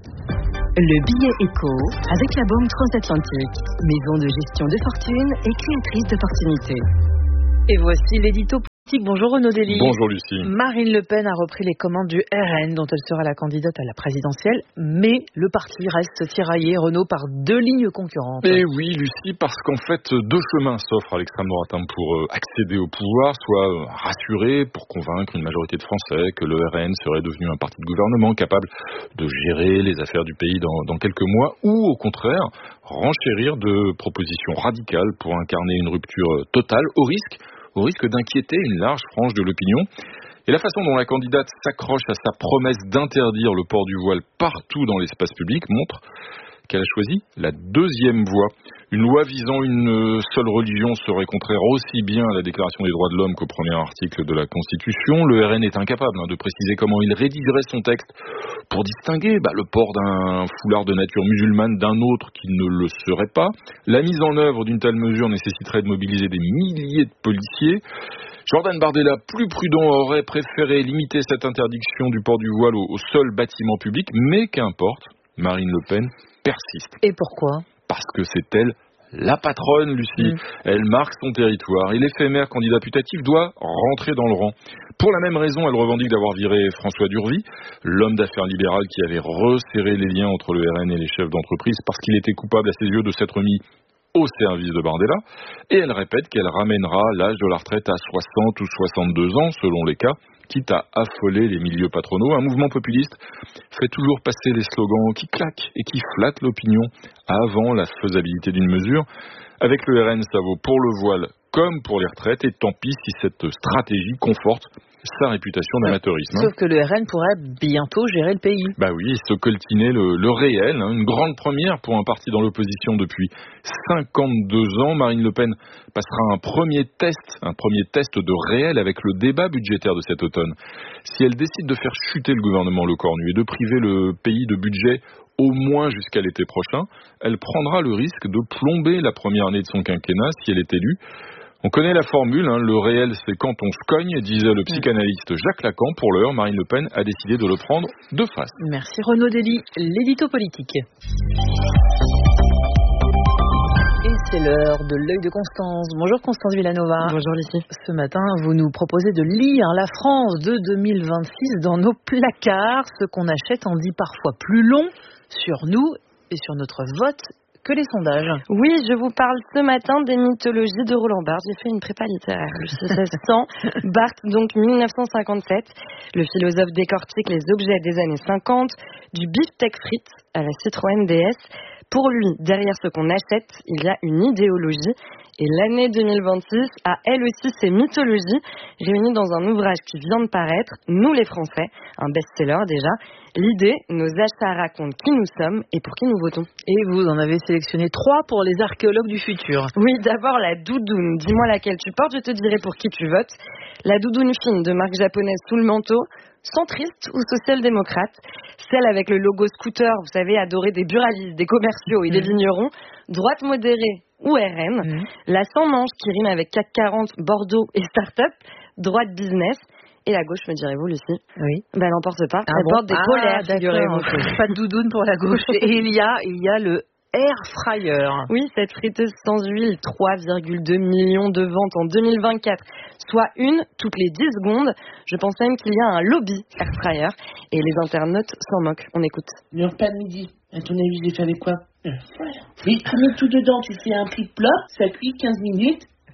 S7: Le billet éco avec la Banque Transatlantique, maison de gestion de fortune et créatrice d'opportunités.
S1: Et voici l'édito politique. Bonjour Renaud Dely.
S18: Bonjour Lucie.
S1: Marine Le Pen a repris les commandes du RN dont elle sera la candidate à la présidentielle, mais le parti reste tiraillé, Renaud, par deux lignes concurrentes.
S18: Et oui Lucie, parce qu'en fait deux chemins s'offrent à l'extrême droite pour accéder au pouvoir, soit rassurer pour convaincre une majorité de Français que le RN serait devenu un parti de gouvernement capable de gérer les affaires du pays dans quelques mois, ou au contraire renchérir de propositions radicales pour incarner une rupture totale au risque d'inquiéter une large frange de l'opinion. Et la façon dont la candidate s'accroche à sa promesse d'interdire le port du voile partout dans l'espace public montre qu'elle a choisi la deuxième voie. Une loi visant une seule religion serait contraire aussi bien à la Déclaration des droits de l'homme qu'au premier article de la Constitution. Le RN est incapable de préciser comment il rédigerait son texte pour distinguer le port d'un foulard de nature musulmane d'un autre qui ne le serait pas. La mise en œuvre d'une telle mesure nécessiterait de mobiliser des milliers de policiers. Jordan Bardella, plus prudent, aurait préféré limiter cette interdiction du port du voile aux seuls bâtiments publics, mais qu'importe, Marine Le Pen persiste.
S1: Et pourquoi ?
S18: Parce que c'est elle la patronne, Lucie. Elle marque son territoire et l'éphémère candidat putatif doit rentrer dans le rang. Pour la même raison, elle revendique d'avoir viré François Durvy, l'homme d'affaires libéral qui avait resserré les liens entre le RN et les chefs d'entreprise parce qu'il était coupable à ses yeux de s'être mis au service de Bardella. Et elle répète qu'elle ramènera l'âge de la retraite à 60 ou 62 ans, selon les cas, quitte à affoler les milieux patronaux. Un mouvement populiste fait toujours passer les slogans qui claquent et qui flattent l'opinion avant la faisabilité d'une mesure. Avec le RN, ça vaut pour le voile comme pour les retraites, et tant pis si cette stratégie conforte sa réputation d'amateurisme.
S1: Sauf que le RN pourrait bientôt gérer le pays.
S18: Bah oui, se coltiner le réel, une grande première pour un parti dans l'opposition depuis 52 ans. Marine Le Pen passera un premier test de réel avec le débat budgétaire de cet automne. Si elle décide de faire chuter le gouvernement Lecornu et de priver le pays de budget au moins jusqu'à l'été prochain, elle prendra le risque de plomber la première année de son quinquennat si elle est élue. On connaît la formule, le réel c'est quand on se cogne, disait le psychanalyste Jacques Lacan. Pour l'heure, Marine Le Pen a décidé de le prendre de face.
S1: Merci Renaud Dely, l'édito politique. Et c'est l'heure de l'œil de Constance. Bonjour Constance Villanova.
S10: Bonjour Lucie.
S1: Ce matin, vous nous proposez de lire la France de 2026 dans nos placards. Ce qu'on achète en dit parfois plus long sur nous et sur notre vote que les sondages.
S17: Oui, je vous parle ce matin des mythologies de Roland Barthes. J'ai fait une prépa littéraire. Ça sent Barthes, donc 1957. Le philosophe décortique les objets des années 50, du beefsteak frites à la Citroën DS. Pour lui, derrière ce qu'on achète, il y a une idéologie. Et l'année 2026 a elle aussi ses mythologies réunies dans un ouvrage qui vient de paraître, Nous les Français, un best-seller déjà. L'idée, nos achats racontent qui nous sommes et pour qui nous votons.
S1: Et vous en avez sélectionné 3 pour les archéologues du futur.
S17: Oui, d'abord la doudoune. Dis-moi laquelle tu portes, je te dirai pour qui tu votes. La doudoune fine de marque japonaise sous le manteau, centriste ou social-démocrate. Celle avec le logo scooter, vous savez, adoré des buralistes, des commerciaux et des vignerons. Droite modérée ou RN. La sans manche qui rime avec CAC 40, Bordeaux et start-up. Droite business. Et la gauche, me direz-vous, Lucie? Oui. Elle n'emporte pas. Elle porte des polaires, figurez-vous.
S1: Pas de doudoune pour la gauche. Et il y a le Air Fryer.
S17: Oui, cette friteuse sans huile, 3,2 millions de ventes en 2024, soit une toutes les 10 secondes. Je pense même qu'il y a un lobby Air Fryer et les internautes s'en moquent. On écoute.
S19: Le repas de midi, à ton avis, je l'ai fait avec quoi? Air Fryer. Mais tu mets tout dedans, tu fais un plat, ça cuit 15 minutes.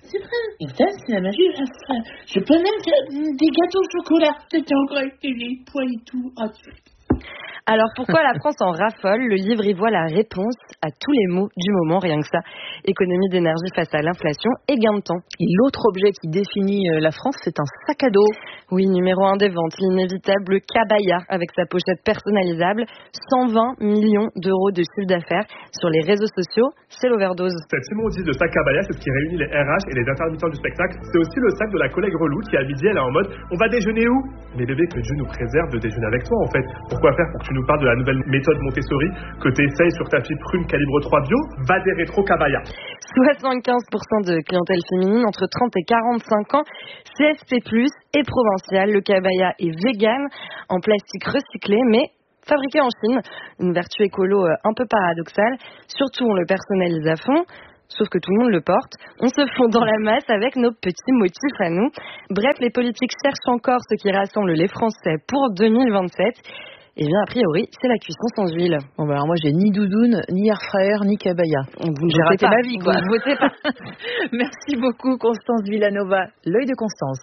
S19: C'est vrai. Et ça, c'est la magie. Je peux même faire des gâteaux au chocolat. C'était encore avec des pois et tout. Oh,
S20: Alors pourquoi la France en raffole? Le livre y voit la réponse à tous les maux du moment, rien que ça. Économie d'énergie face à l'inflation et gain de temps.
S1: Et l'autre objet qui définit la France, c'est un sac à dos.
S20: Oui, numéro 1 des ventes, l'inévitable Cabaya, avec sa pochette personnalisable, 120 millions d'euros de chiffre d'affaires. Sur les réseaux sociaux, c'est l'overdose.
S21: Cette immondice de sac Cabaya, c'est ce qui réunit les RH et les intermittents du spectacle. C'est aussi le sac de la collègue relou qui, à midi, elle est en mode « On va déjeuner où ?» Mais bébé, que Dieu nous préserve de déjeuner avec toi, en fait. Pourquoi faire pour que tu nous parles de la nouvelle méthode Montessori que tu essayes sur ta fille prune calibre 3 bio? Va des rétro Cabaya.
S20: 75% de clientèle féminine entre 30 et 45 ans, CSP+, et provincial. Le Cabaya est vegan, en plastique recyclé, mais fabriqué en Chine. Une vertu écolo un peu paradoxale. Surtout, on le personnalise à fond. Sauf que tout le monde le porte. On se fond dans la masse avec nos petits motifs à nous. Bref, les politiques cherchent encore ce qui rassemble les Français pour 2027. Et bien, a priori, c'est la cuisson sans huile.
S1: Bon, bah alors moi, j'ai ni doudoune, ni air fryer, ni cabaya.
S20: J'ai raté ma vie, quoi.
S1: Vous votez pas. Merci beaucoup, Constance Villanova. L'œil de Constance.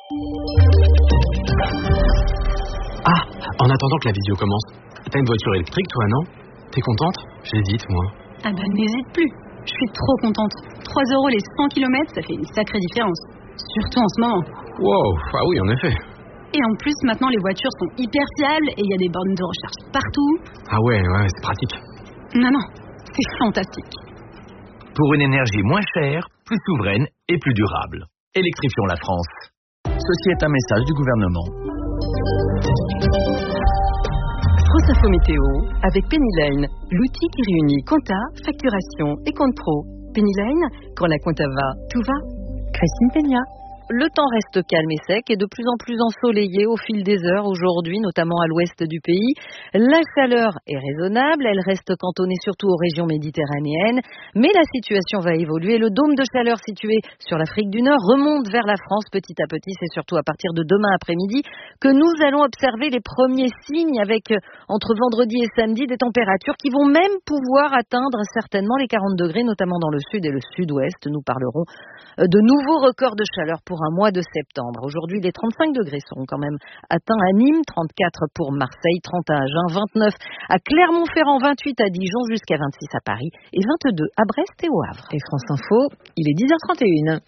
S22: Ah, en attendant que la vidéo commence, t'as une voiture électrique, toi, non? T'es contente? J'hésite, moi.
S23: Ah bah, n'hésite plus. Je suis trop contente. 3 € les 100 km, ça fait une sacrée différence. Surtout en ce moment.
S22: Wow, ah oui, en effet.
S23: Et en plus, maintenant, les voitures sont hyper fiables et il y a des bornes de recharge partout.
S22: Ah ouais, c'est pratique.
S23: Non, c'est fantastique.
S8: Pour une énergie moins chère, plus souveraine et plus durable. Électrifions la France. Ceci est un message du gouvernement.
S1: France Info Météo avec Pennyline, l'outil qui réunit compta, facturation et compte pro. Pennyline, quand la compta va, tout va. Christine Peña.
S20: Le temps reste calme et sec et de plus en plus ensoleillé au fil des heures aujourd'hui, notamment à l'ouest du pays. La chaleur est raisonnable, elle reste cantonnée surtout aux régions méditerranéennes, mais la situation va évoluer. Le dôme de chaleur situé sur l'Afrique du Nord remonte vers la France petit à petit. C'est surtout à partir de demain après-midi que nous allons observer les premiers signes avec, entre vendredi et samedi, des températures qui vont même pouvoir atteindre certainement les 40 degrés, notamment dans le sud et le sud-ouest. Nous parlerons de nouveaux records de chaleur pour un mois de septembre. Aujourd'hui, les 35 degrés seront quand même atteints à Nîmes, 34 pour Marseille, 30 à Agen, 29 à Clermont-Ferrand, 28 à Dijon, jusqu'à 26 à Paris et 22 à Brest et au Havre.
S1: Et France Info, il est 10h31.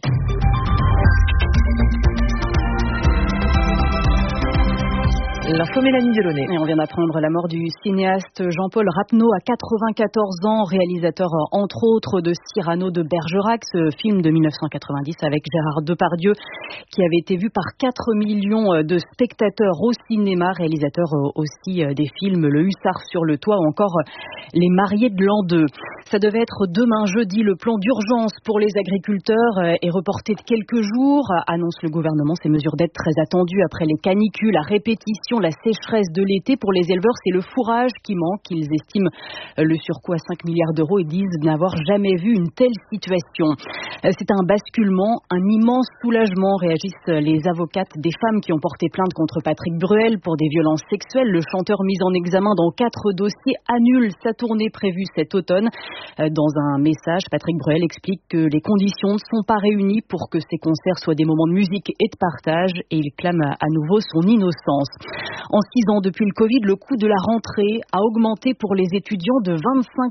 S1: L'info Mélanie Delaunay.
S23: Et on vient d'apprendre la mort du cinéaste Jean-Paul Rapneau à 94 ans, réalisateur entre autres de Cyrano de Bergerac, ce film de 1990 avec Gérard Depardieu qui avait été vu par 4 millions de spectateurs au cinéma, réalisateur aussi des films Le Hussard sur le toit ou encore Les Mariés de l'an 2. Ça devait être demain jeudi, le plan d'urgence pour les agriculteurs est reporté de quelques jours, annonce le gouvernement. Ces mesures d'aide très attendues après les canicules à répétition, la sécheresse de l'été. Pour les éleveurs, c'est le fourrage qui manque. Ils estiment le surcoût à 5 milliards d'euros et disent n'avoir jamais vu une telle situation. C'est un basculement, un immense soulagement, réagissent les avocates des femmes qui ont porté plainte contre Patrick Bruel pour des violences sexuelles. Le chanteur mis en examen dans 4 dossiers annule sa tournée prévue cet automne. Dans un message, Patrick Bruel explique que les conditions ne sont pas réunies pour que ces concerts soient des moments de musique et de partage et il clame à nouveau son innocence. En 6 ans depuis le Covid, le coût de la rentrée a augmenté pour les étudiants de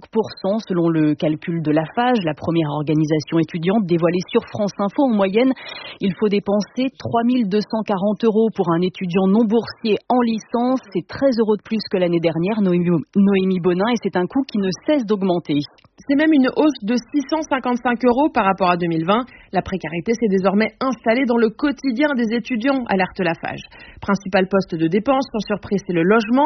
S23: 25% selon le calcul de la FAGE, la première organisation étudiante dévoilée sur France Info. En moyenne, il faut dépenser 3 240 € pour un étudiant non boursier en licence. C'est 13 € de plus que l'année dernière, Noémie Bonin, et c'est un coût qui ne cesse d'augmenter.
S24: C'est même une hausse de 655 € par rapport à 2020. La précarité s'est désormais installée dans le quotidien des étudiants, alerte la FAGE. Principal poste de dépense, sans surprise, c'est le logement.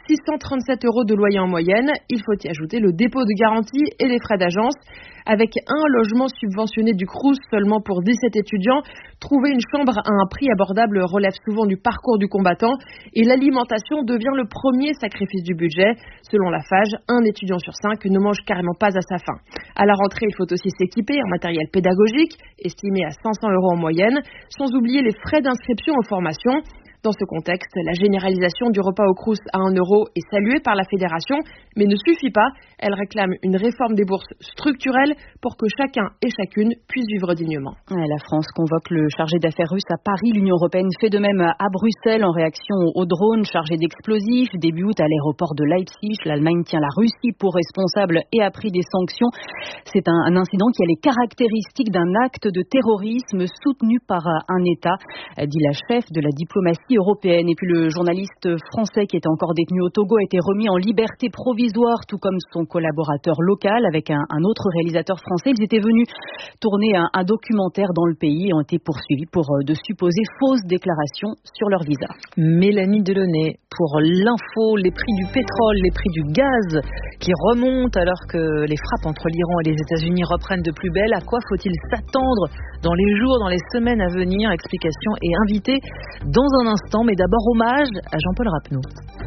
S24: 637 € de loyer en moyenne. Il faut y ajouter le dépôt de garantie et les frais d'agence. Avec un logement subventionné du Crous seulement pour 17 étudiants, trouver une chambre à un prix abordable relève souvent du parcours du combattant et l'alimentation devient le premier sacrifice du budget. Selon la FAGE, un étudiant sur 5 ne mange carrément pas à sa faim. À la rentrée, il faut aussi s'équiper en matériel pédagogique, estimé à 500 € en moyenne, sans oublier les frais d'inscription aux formations. Dans ce contexte, la généralisation du repas au crous à 1 euro est saluée par la fédération, mais ne suffit pas. Elle réclame une réforme des bourses structurelle pour que chacun et chacune puisse vivre dignement.
S23: La France convoque le chargé d'affaires russe à Paris. L'Union européenne fait de même à Bruxelles en réaction aux drones chargés d'explosifs. Début août, à l'aéroport de Leipzig, l'Allemagne tient la Russie pour responsable et a pris des sanctions. C'est un incident qui a les caractéristiques d'un acte de terrorisme soutenu par un État, dit la chef de la diplomatie européenne. Et puis le journaliste français qui était encore détenu au Togo a été remis en liberté provisoire, tout comme son collaborateur local avec un autre réalisateur français. Ils étaient venus tourner un documentaire dans le pays et ont été poursuivis pour de supposées fausses déclarations sur leur visa.
S1: Mélanie Delaunay pour l'info, les prix du pétrole, les prix du gaz qui remontent alors que les frappes entre l'Iran et les États-Unis reprennent de plus belle. À quoi faut-il s'attendre dans les jours, dans les semaines à venir? Explication et invité dans un instant, mais d'abord hommage à Jean-Paul Rapneau.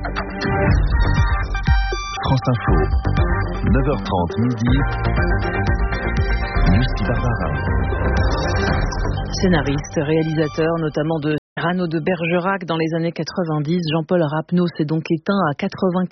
S8: France Info, 9h30 midi, Lucie Barbara.
S1: Scénariste, réalisateur notamment de Cyrano de Bergerac dans les années 90, Jean-Paul Rapneau s'est donc éteint à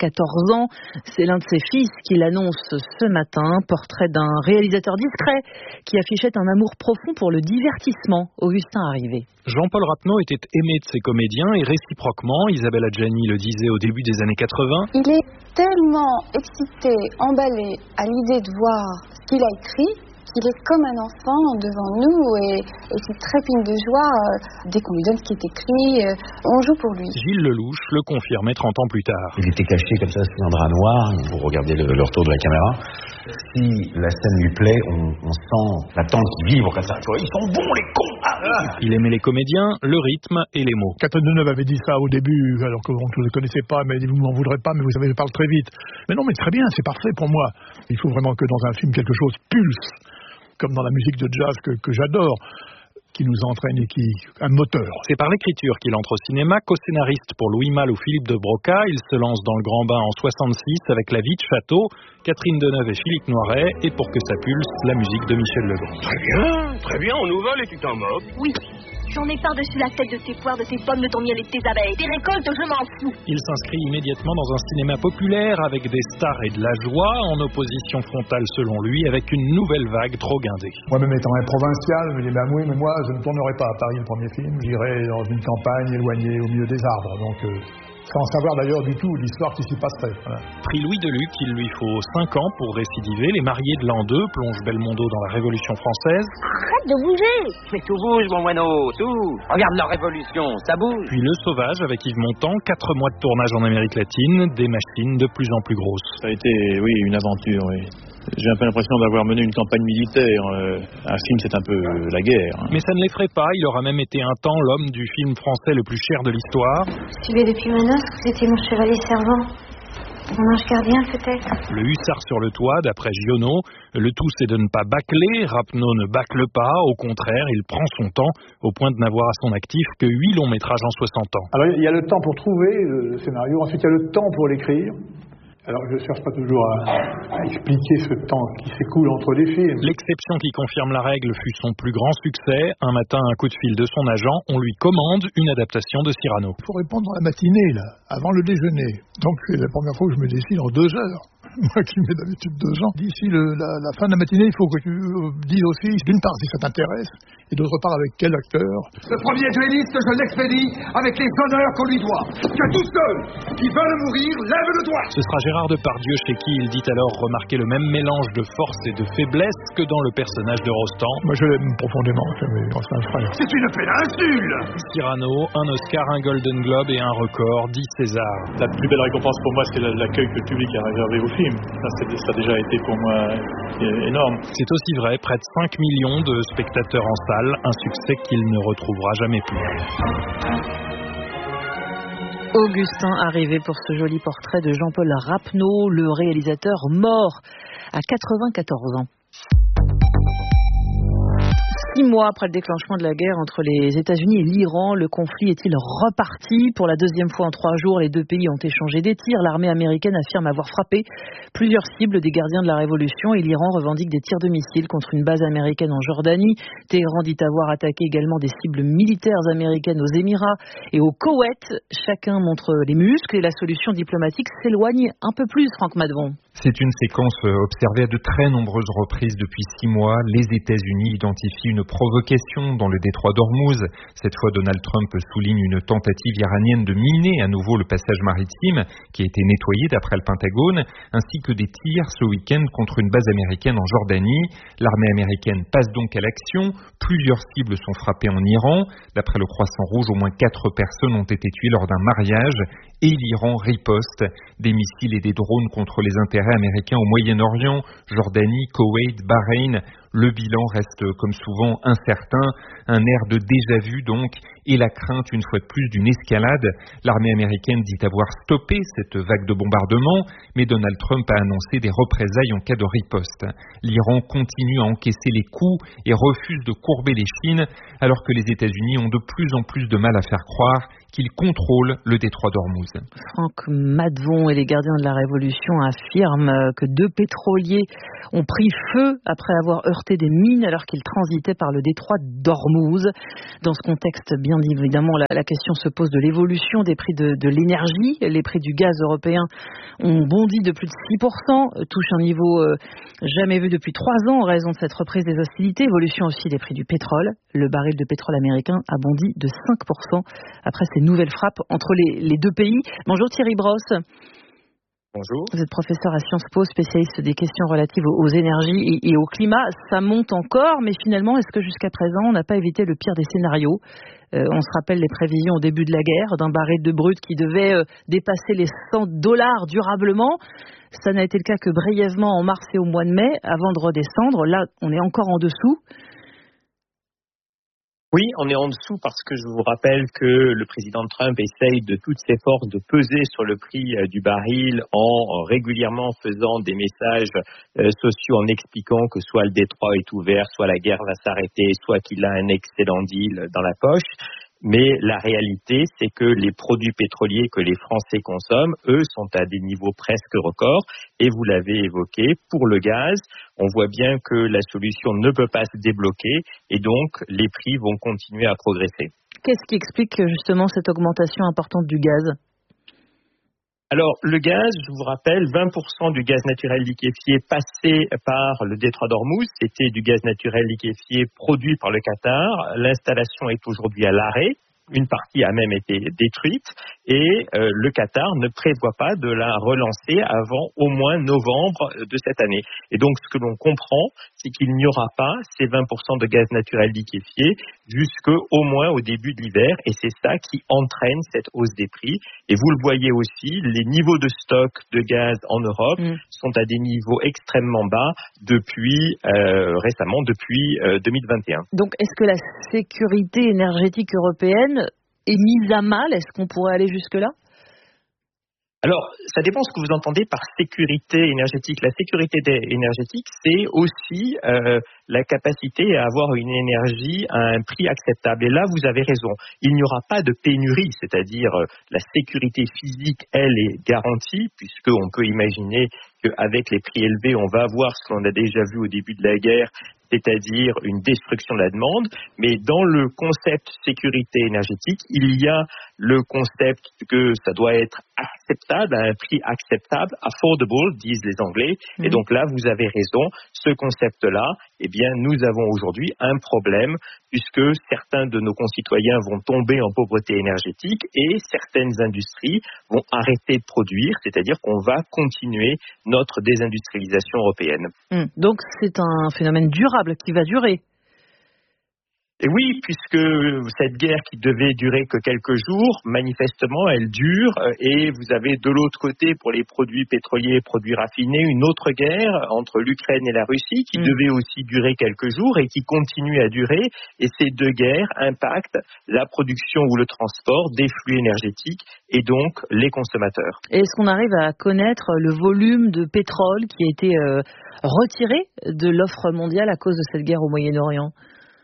S1: 94 ans. C'est l'un de ses fils qui l'annonce ce matin. Portrait d'un réalisateur discret qui affichait un amour profond pour le divertissement. Augustin Arrivé.
S2: Jean-Paul Rapneau était aimé de ses comédiens et réciproquement, Isabelle Adjani le disait au début des années 80.
S3: Il est tellement excité, emballé à l'idée de voir ce qu'il a écrit, qu'il est comme un enfant devant nous et qu'il trépigne de joie dès qu'on lui donne ce qui est écrit. On joue pour lui.
S2: Gilles Lelouch le confirmait 30 ans plus tard.
S4: Il était caché comme ça sous un drap noir. Vous regardez le retour de la caméra. Si la scène lui plaît, on sent l'attente qui vibre comme ça. Ils sont bons les cons.
S2: Il aimait les comédiens, le rythme et les mots.
S5: Catherine Deneuve avait dit ça au début, alors qu'on ne le connaissait pas, mais vous m'en voudrez pas, mais vous savez, je parle très vite. Mais non, mais très bien, c'est parfait pour moi. Il faut vraiment que dans un film, quelque chose pulse, comme dans la musique de jazz que j'adore, qui nous entraîne et qui un moteur.
S2: C'est par l'écriture qu'il entre au cinéma, co-scénariste pour Louis Malle ou Philippe de Broca. Il se lance dans le grand bain en 66 avec La vie de Château, Catherine Deneuve et Philippe Noiret, et pour que ça pulse, la musique de Michel Legrand.
S25: Très bien, on nous vole et tu t'en moques.
S26: Oui, j'en ai par-dessus la tête de tes poires, de tes pommes, de ton miel et de tes abeilles. Des récoltes, je m'en fous.
S2: Il s'inscrit immédiatement dans un cinéma populaire avec des stars et de la joie, en opposition frontale selon lui, avec une nouvelle vague trop guindée.
S5: Moi-même étant un provincial, je me dis, oui, mais moi, je ne tournerai pas à Paris le premier film. J'irai dans une campagne éloignée au milieu des arbres. Donc, sans savoir d'ailleurs du tout l'histoire qui s'y passerait. Voilà.
S2: Prix Louis Deluc, il lui faut 5 ans pour récidiver. Les mariés de l'an 2 plongent Belmondo dans la Révolution française.
S26: Arrête de bouger.
S25: Mais tout bouge, mon moineau, tout. Regarde la Révolution, ça bouge.
S2: Puis Le Sauvage avec Yves Montand, 4 mois de tournage en Amérique latine, des machines de plus en plus grosses.
S27: Ça a été, oui, une aventure, oui. J'ai un peu l'impression d'avoir mené une campagne militaire. Un film, c'est un peu la guerre.
S2: Mais ça ne l'effraie pas. Il aura même été un temps l'homme du film français le plus cher de l'histoire.
S26: Suivez depuis ma noce, vous étiez mon chevalier servant. Mon ange gardien, peut-être.
S2: Le hussard sur le toit, d'après Giono. Le tout, c'est de ne pas bâcler. Rapneau ne bâcle pas. Au contraire, il prend son temps, au point de n'avoir à son actif que 8 longs métrages en 60 ans.
S5: Alors, il y a le temps pour trouver le scénario. Ensuite, il y a le temps pour l'écrire. Alors, je ne cherche pas toujours à expliquer ce temps qui s'écoule entre les films.
S2: L'exception qui confirme la règle fut son plus grand succès. Un matin, un coup de fil de son agent, on lui commande une adaptation de Cyrano.
S5: Il faut répondre dans la matinée, là, avant le déjeuner. Donc, c'est la première fois que je me décide en 2 heures. Moi qui mets d'habitude 2 ans. D'ici la fin de la matinée, il faut que tu dises aussi, d'une part, si ça t'intéresse, et d'autre part, avec quel acteur.
S28: Le premier duelliste, je l'expédie avec les honneurs qu'on lui doit. Que tous ceux qui veulent mourir lèvent le doigt.
S2: Ce sera Gérard Depardieu chez qui il dit alors remarquer le même mélange de force et de faiblesse que dans le personnage de Rostand.
S5: Moi, je l'aime profondément, c'est un frère.
S28: C'est une péninsule.
S2: Cyrano, un Oscar, un Golden Globe et un record, 10 Césars.
S27: La plus belle récompense pour moi, c'est l'accueil que le public a réservé au film. Ça a déjà été pour moi énorme.
S2: C'est aussi vrai, près de 5 millions de spectateurs en salle, un succès qu'il ne retrouvera jamais plus.
S1: Augustin arrivé pour ce joli portrait de Jean-Paul Rapneau, le réalisateur mort à 94 ans. 6 mois après le déclenchement de la guerre entre les États-Unis et l'Iran, le conflit est-il reparti? Pour la deuxième fois en 3 jours, les deux pays ont échangé des tirs. L'armée américaine affirme avoir frappé plusieurs cibles des gardiens de la révolution et l'Iran revendique des tirs de missiles contre une base américaine en Jordanie. Téhéran dit avoir attaqué également des cibles militaires américaines aux Émirats et au Koweït. Chacun montre les muscles et la solution diplomatique s'éloigne un peu plus, Franck Madvon.
S6: C'est une séquence observée à de très nombreuses reprises depuis 6 mois. Les États-Unis identifient une provocation dans le détroit d'Ormuz. Cette fois, Donald Trump souligne une tentative iranienne de miner à nouveau le passage maritime qui a été nettoyé d'après le Pentagone, ainsi que des tirs ce week-end contre une base américaine en Jordanie. L'armée américaine passe donc à l'action. Plusieurs cibles sont frappées en Iran. D'après le Croissant Rouge, au moins 4 personnes ont été tuées lors d'un mariage. Et l'Iran riposte des missiles et des drones contre les intérêts américains au Moyen-Orient, Jordanie, Koweït, Bahreïn. Le bilan reste comme souvent incertain, un air de déjà-vu donc, et la crainte une fois de plus d'une escalade. L'armée américaine dit avoir stoppé cette vague de bombardements, mais Donald Trump a annoncé des représailles en cas de riposte. L'Iran continue à encaisser les coups et refuse de courber les chines, alors que les États-Unis ont de plus en plus de mal à faire croire qu'ils contrôlent le détroit d'Ormuz.
S1: Franck Madvon et les gardiens de la Révolution affirment que 2 pétroliers ont pris feu après avoir heurté des mines alors qu'ils transitaient par le détroit d'Ormuz. Dans ce contexte, bien évidemment, la question se pose de l'évolution des prix de l'énergie. Les prix du gaz européen ont bondi de plus de 6%, touchent un niveau jamais vu depuis 3 ans en raison de cette reprise des hostilités. Évolution aussi des prix du pétrole. Le baril de pétrole américain a bondi de 5% après ces nouvelles frappes entre les deux pays. Bonjour Thierry Brosse.
S9: Bonjour.
S1: Vous êtes professeur à Sciences Po, spécialiste des questions relatives aux énergies et au climat. Ça monte encore, mais finalement, est-ce que jusqu'à présent, on n'a pas évité le pire des scénarios? On se rappelle les prévisions au début de la guerre d'un baril de brut qui devait dépasser les $100 durablement. Ça n'a été le cas que brièvement en mars et au mois de mai, avant de redescendre. Là, on est encore en dessous.
S9: Oui, on est en dessous parce que je vous rappelle que le président Trump essaye de toutes ses forces de peser sur le prix du baril en régulièrement faisant des messages sociaux en expliquant que soit le détroit est ouvert, soit la guerre va s'arrêter, soit qu'il a un excellent deal dans la poche. Mais la réalité, c'est que les produits pétroliers que les Français consomment, eux, sont à des niveaux presque records. Et vous l'avez évoqué, pour le gaz, on voit bien que la solution ne peut pas se débloquer et donc les prix vont continuer à progresser.
S1: Qu'est-ce qui explique justement cette augmentation importante du gaz ?
S9: Alors, le gaz, je vous rappelle, 20% du gaz naturel liquéfié passé par le détroit d'Ormuz, c'était du gaz naturel liquéfié produit par le Qatar. L'installation est aujourd'hui à l'arrêt. Une partie a même été détruite et le Qatar ne prévoit pas de la relancer avant au moins novembre de cette année. Et donc, ce que l'on comprend, c'est qu'il n'y aura pas ces 20% de gaz naturel liquéfié jusqu'au moins au début de l'hiver. Et c'est ça qui entraîne cette hausse des prix. Et vous le voyez aussi, les niveaux de stock de gaz en Europe sont à des niveaux extrêmement bas depuis récemment, depuis 2021.
S1: Donc, est-ce que la sécurité énergétique européenne est mise à mal? Est-ce qu'on pourrait aller jusque-là?
S9: Alors, ça dépend ce que vous entendez par sécurité énergétique. La sécurité énergétique, c'est aussi la capacité à avoir une énergie à un prix acceptable. Et là, vous avez raison. Il n'y aura pas de pénurie, c'est-à-dire la sécurité physique, elle, est garantie, puisqu'on peut imaginer qu'avec les prix élevés, on va avoir ce qu'on a déjà vu au début de la guerre, c'est-à-dire une destruction de la demande. Mais dans le concept sécurité énergétique, il y a le concept que ça doit être acceptable, à un prix acceptable, affordable, disent les Anglais. Et donc là, vous avez raison, ce concept-là, eh bien, nous avons aujourd'hui un problème, puisque certains de nos concitoyens vont tomber en pauvreté énergétique et certaines industries vont arrêter de produire, c'est-à-dire qu'on va continuer notre désindustrialisation européenne.
S1: Donc c'est un phénomène durable qui va durer.
S9: Et oui, puisque cette guerre qui devait durer que quelques jours, manifestement, elle dure. Et vous avez de l'autre côté, pour les produits pétroliers et produits raffinés, une autre guerre entre l'Ukraine et la Russie qui devait aussi durer quelques jours et qui continue à durer. Et ces deux guerres impactent la production ou le transport des flux énergétiques et donc les consommateurs.
S1: Et est-ce qu'on arrive à connaître le volume de pétrole qui a été retiré de l'offre mondiale à cause de cette guerre au Moyen-Orient ?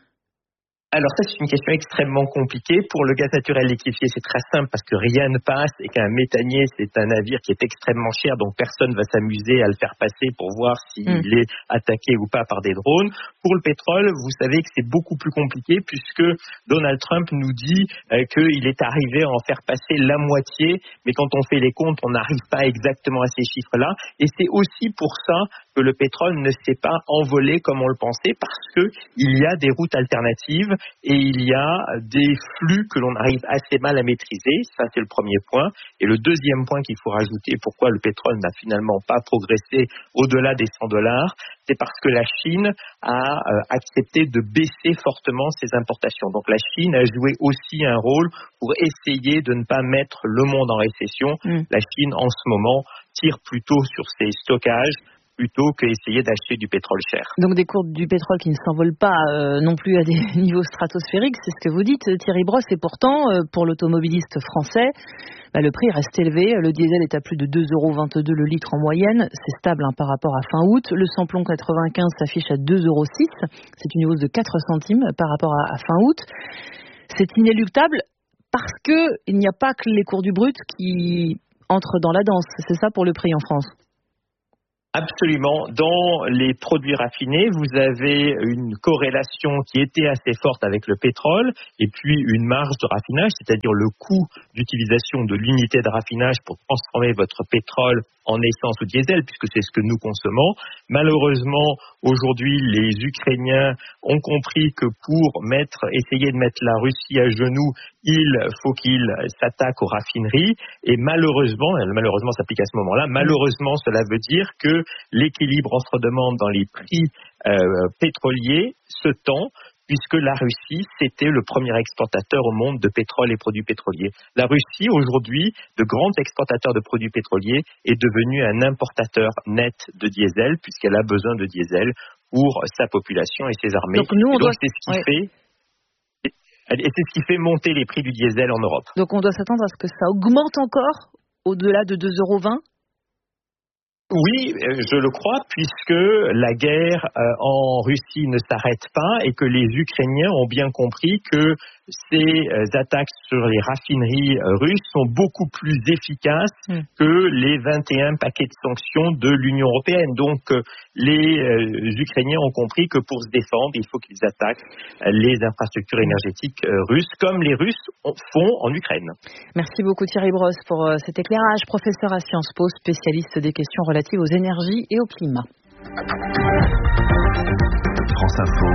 S9: Alors ça, c'est une question extrêmement compliquée. Pour le gaz naturel liquéfié, c'est très simple parce que rien ne passe et qu'un méthanier, c'est un navire qui est extrêmement cher, donc personne va s'amuser à le faire passer pour voir s'il est attaqué ou pas par des drones. Pour le pétrole, vous savez que c'est beaucoup plus compliqué puisque Donald Trump nous dit qu'il est arrivé à en faire passer la moitié, mais quand on fait les comptes, on n'arrive pas exactement à ces chiffres-là. Et c'est aussi pour ça que le pétrole ne s'est pas envolé comme on le pensait, parce que il y a des routes alternatives et il y a des flux que l'on arrive assez mal à maîtriser. Ça, c'est le premier point. Et le deuxième point qu'il faut rajouter, pourquoi le pétrole n'a finalement pas progressé au-delà des $100, c'est parce que la Chine a accepté de baisser fortement ses importations. Donc la Chine a joué aussi un rôle pour essayer de ne pas mettre le monde en récession. La Chine, en ce moment, tire plutôt sur ses stockages plutôt qu'essayer d'acheter du pétrole cher.
S1: Donc des cours du pétrole qui ne s'envolent pas non plus à des niveaux stratosphériques, c'est ce que vous dites, Thierry Brosse, et pourtant, pour l'automobiliste français, le prix reste élevé. Le diesel est à plus de 2,22 € le litre en moyenne, c'est stable par rapport à fin août. Le samplon 95 s'affiche à 2,06 €, c'est une hausse de 4 centimes par rapport à fin août. C'est inéluctable parce qu'il n'y a pas que les cours du brut qui entrent dans la danse, c'est ça pour le prix en France?
S9: Absolument. Dans les produits raffinés, vous avez une corrélation qui était assez forte avec le pétrole et puis une marge de raffinage, c'est-à-dire le coût d'utilisation de l'unité de raffinage pour transformer votre pétrole en essence ou diesel, puisque c'est ce que nous consommons. Malheureusement, aujourd'hui, les Ukrainiens ont compris que pour essayer de mettre la Russie à genoux, il faut qu'ils s'attaquent aux raffineries. Et malheureusement, s'applique à ce moment-là, malheureusement, cela veut dire que l'équilibre entre demande dans les prix pétroliers se tend, puisque la Russie, c'était le premier exportateur au monde de pétrole et produits pétroliers. La Russie, aujourd'hui, de grands exportateurs de produits pétroliers, est devenue un importateur net de diesel, puisqu'elle a besoin de diesel pour sa population et ses armées.
S1: Donc nous,
S9: c'est ce qui fait monter les prix du diesel en Europe.
S1: Donc on doit s'attendre à ce que ça augmente encore au-delà de 2,20 €?
S9: Oui, je le crois, puisque la guerre en Russie ne s'arrête pas et que les Ukrainiens ont bien compris que ces attaques sur les raffineries russes sont beaucoup plus efficaces que les 21 paquets de sanctions de l'Union européenne. Donc, les Ukrainiens ont compris que pour se défendre, il faut qu'ils attaquent les infrastructures énergétiques russes, comme les Russes font en Ukraine.
S1: Merci beaucoup Thierry Brosse pour cet éclairage. Professeur à Sciences Po, spécialiste des questions relatives aux énergies et au climat.
S7: France Info.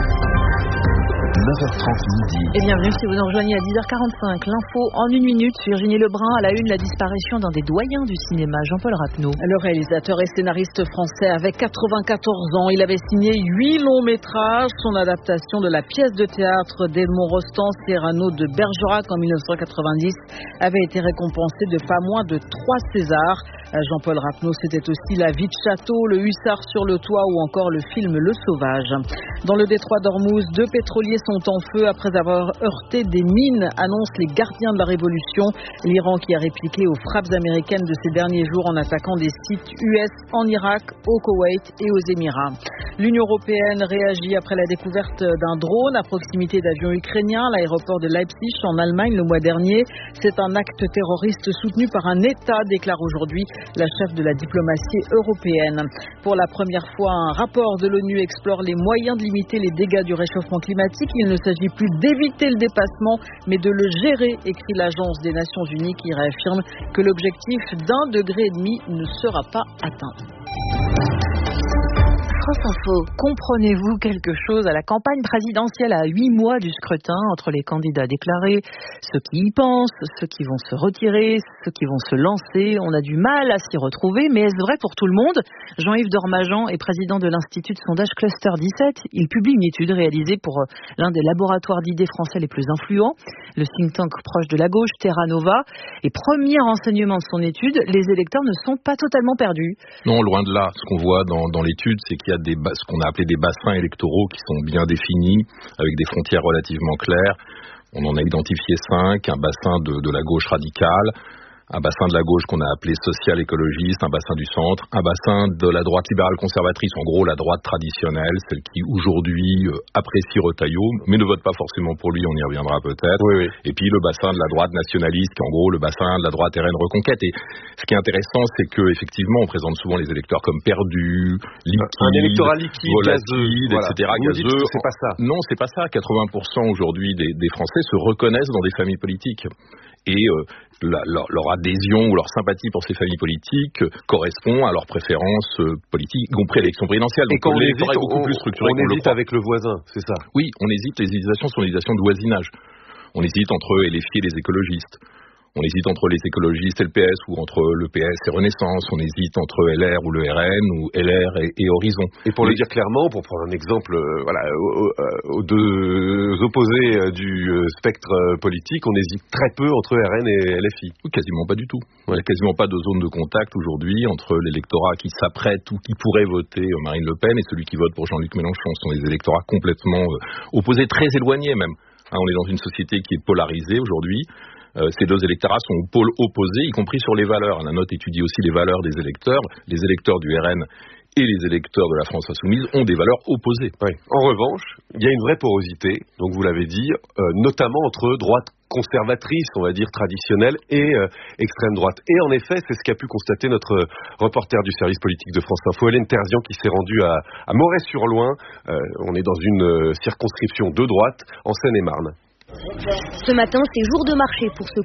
S7: 9h30 midi.
S1: Et bienvenue si vous nous rejoignez à 10h45. L'info en une minute. Virginie Lebrun à la une, la disparition d'un des doyens du cinéma, Jean-Paul Rapneau.
S10: Le réalisateur et scénariste français avait 94 ans. Il avait signé 8 longs métrages. Son adaptation de la pièce de théâtre d'Edmond Rostand, Cyrano de Bergerac en 1990 avait été récompensée de pas moins de 3 Césars. Jean-Paul Rapneau, c'était aussi La vie de château, Le hussard sur le toit ou encore le film Le Sauvage. Dans le détroit d'Ormuz, 2 pétroliers sont en feu après avoir heurté des mines, annoncent les gardiens de la révolution. L'Iran qui a répliqué aux frappes américaines de ces derniers jours en attaquant des sites US en Irak, au Koweït et aux Émirats. L'Union européenne réagit après la découverte d'un drone à proximité d'avions ukrainiens à l'aéroport de Leipzig en Allemagne le mois dernier. C'est un acte terroriste soutenu par un État, déclare aujourd'hui la chef de la diplomatie européenne. Pour la première fois, un rapport de l'ONU explore les moyens de limiter les dégâts du réchauffement climatique. Il ne s'agit plus d'éviter le dépassement, mais de le gérer, écrit l'Agence des Nations Unies qui réaffirme que l'objectif d'1,5 degré ne sera pas atteint.
S1: Comprenez-vous quelque chose à la campagne présidentielle à 8 mois du scrutin entre les candidats déclarés, ceux qui y pensent, ceux qui vont se retirer, ceux qui vont se lancer? On a du mal à s'y retrouver, mais est-ce vrai pour tout le monde? Jean-Yves Dormagen est président de l'Institut de sondage Cluster 17. Il publie une étude réalisée pour l'un des laboratoires d'idées français les plus influents, le think tank proche de la gauche, Terra Nova. Et premier renseignement de son étude, les électeurs ne sont pas totalement perdus.
S11: Non, loin de là. Ce qu'on voit dans l'étude, c'est qu'il y a ce qu'on a appelé des bassins électoraux qui sont bien définis, avec des frontières relativement claires. On en a identifié 5, un bassin de la gauche radicale, un bassin de la gauche qu'on a appelé social-écologiste, un bassin du centre, un bassin de la droite libérale conservatrice, en gros la droite traditionnelle, celle qui aujourd'hui apprécie Retailleau, mais ne vote pas forcément pour lui, on y reviendra peut-être. Oui. Et puis le bassin de la droite nationaliste, qui est en gros le bassin de la droite RN Reconquête. Et ce qui est intéressant, c'est que effectivement, on présente souvent les électeurs comme perdus, liquides,
S7: un électorat liquide,
S11: volatiles,
S7: voilà.
S11: etc.
S7: Gazeux. C'est pas ça.
S11: Non, c'est pas ça. 80% aujourd'hui des Français se reconnaissent dans des familles politiques. Et leur adhésion ou leur sympathie pour ces familles politiques correspond à leurs préférences politiques, y compris à l'élection présidentielle.
S7: Et quand on hésite,
S11: est beaucoup plus structuré
S7: on hésite avec le voisin, c'est ça?
S11: Oui, on hésite. Les hésitations sont des hésitations de voisinage. On hésite entre LFI et les écologistes. On hésite entre les écologistes et le PS, ou entre le PS et Renaissance. On hésite entre LR ou le RN, ou LR et Horizon.
S7: Et pour le dire clairement, pour prendre un exemple, aux deux opposés du spectre politique, on hésite très peu entre RN et LFI.
S11: Quasiment pas du tout. Il n'y a quasiment pas de zone de contact aujourd'hui entre l'électorat qui s'apprête ou qui pourrait voter Marine Le Pen et celui qui vote pour Jean-Luc Mélenchon. Ce sont des électorats complètement opposés, très éloignés même. On est dans une société qui est polarisée aujourd'hui. Ces deux électorats sont au pôle opposé, y compris sur les valeurs. La note étudie aussi les valeurs des électeurs. Les électeurs du RN et les électeurs de la France Insoumise ont des valeurs opposées.
S7: Oui. En revanche, il y a une vraie porosité, donc vous l'avez dit, notamment entre droite conservatrice, on va dire traditionnelle, et extrême droite. Et en effet, c'est ce qu'a pu constater notre reporter du service politique de France Info, Hélène Terzian, qui s'est rendue à Moret-sur-Loing. On est dans une circonscription de droite, en Seine-et-Marne.
S12: Ce matin, c'est jour de marché pour ce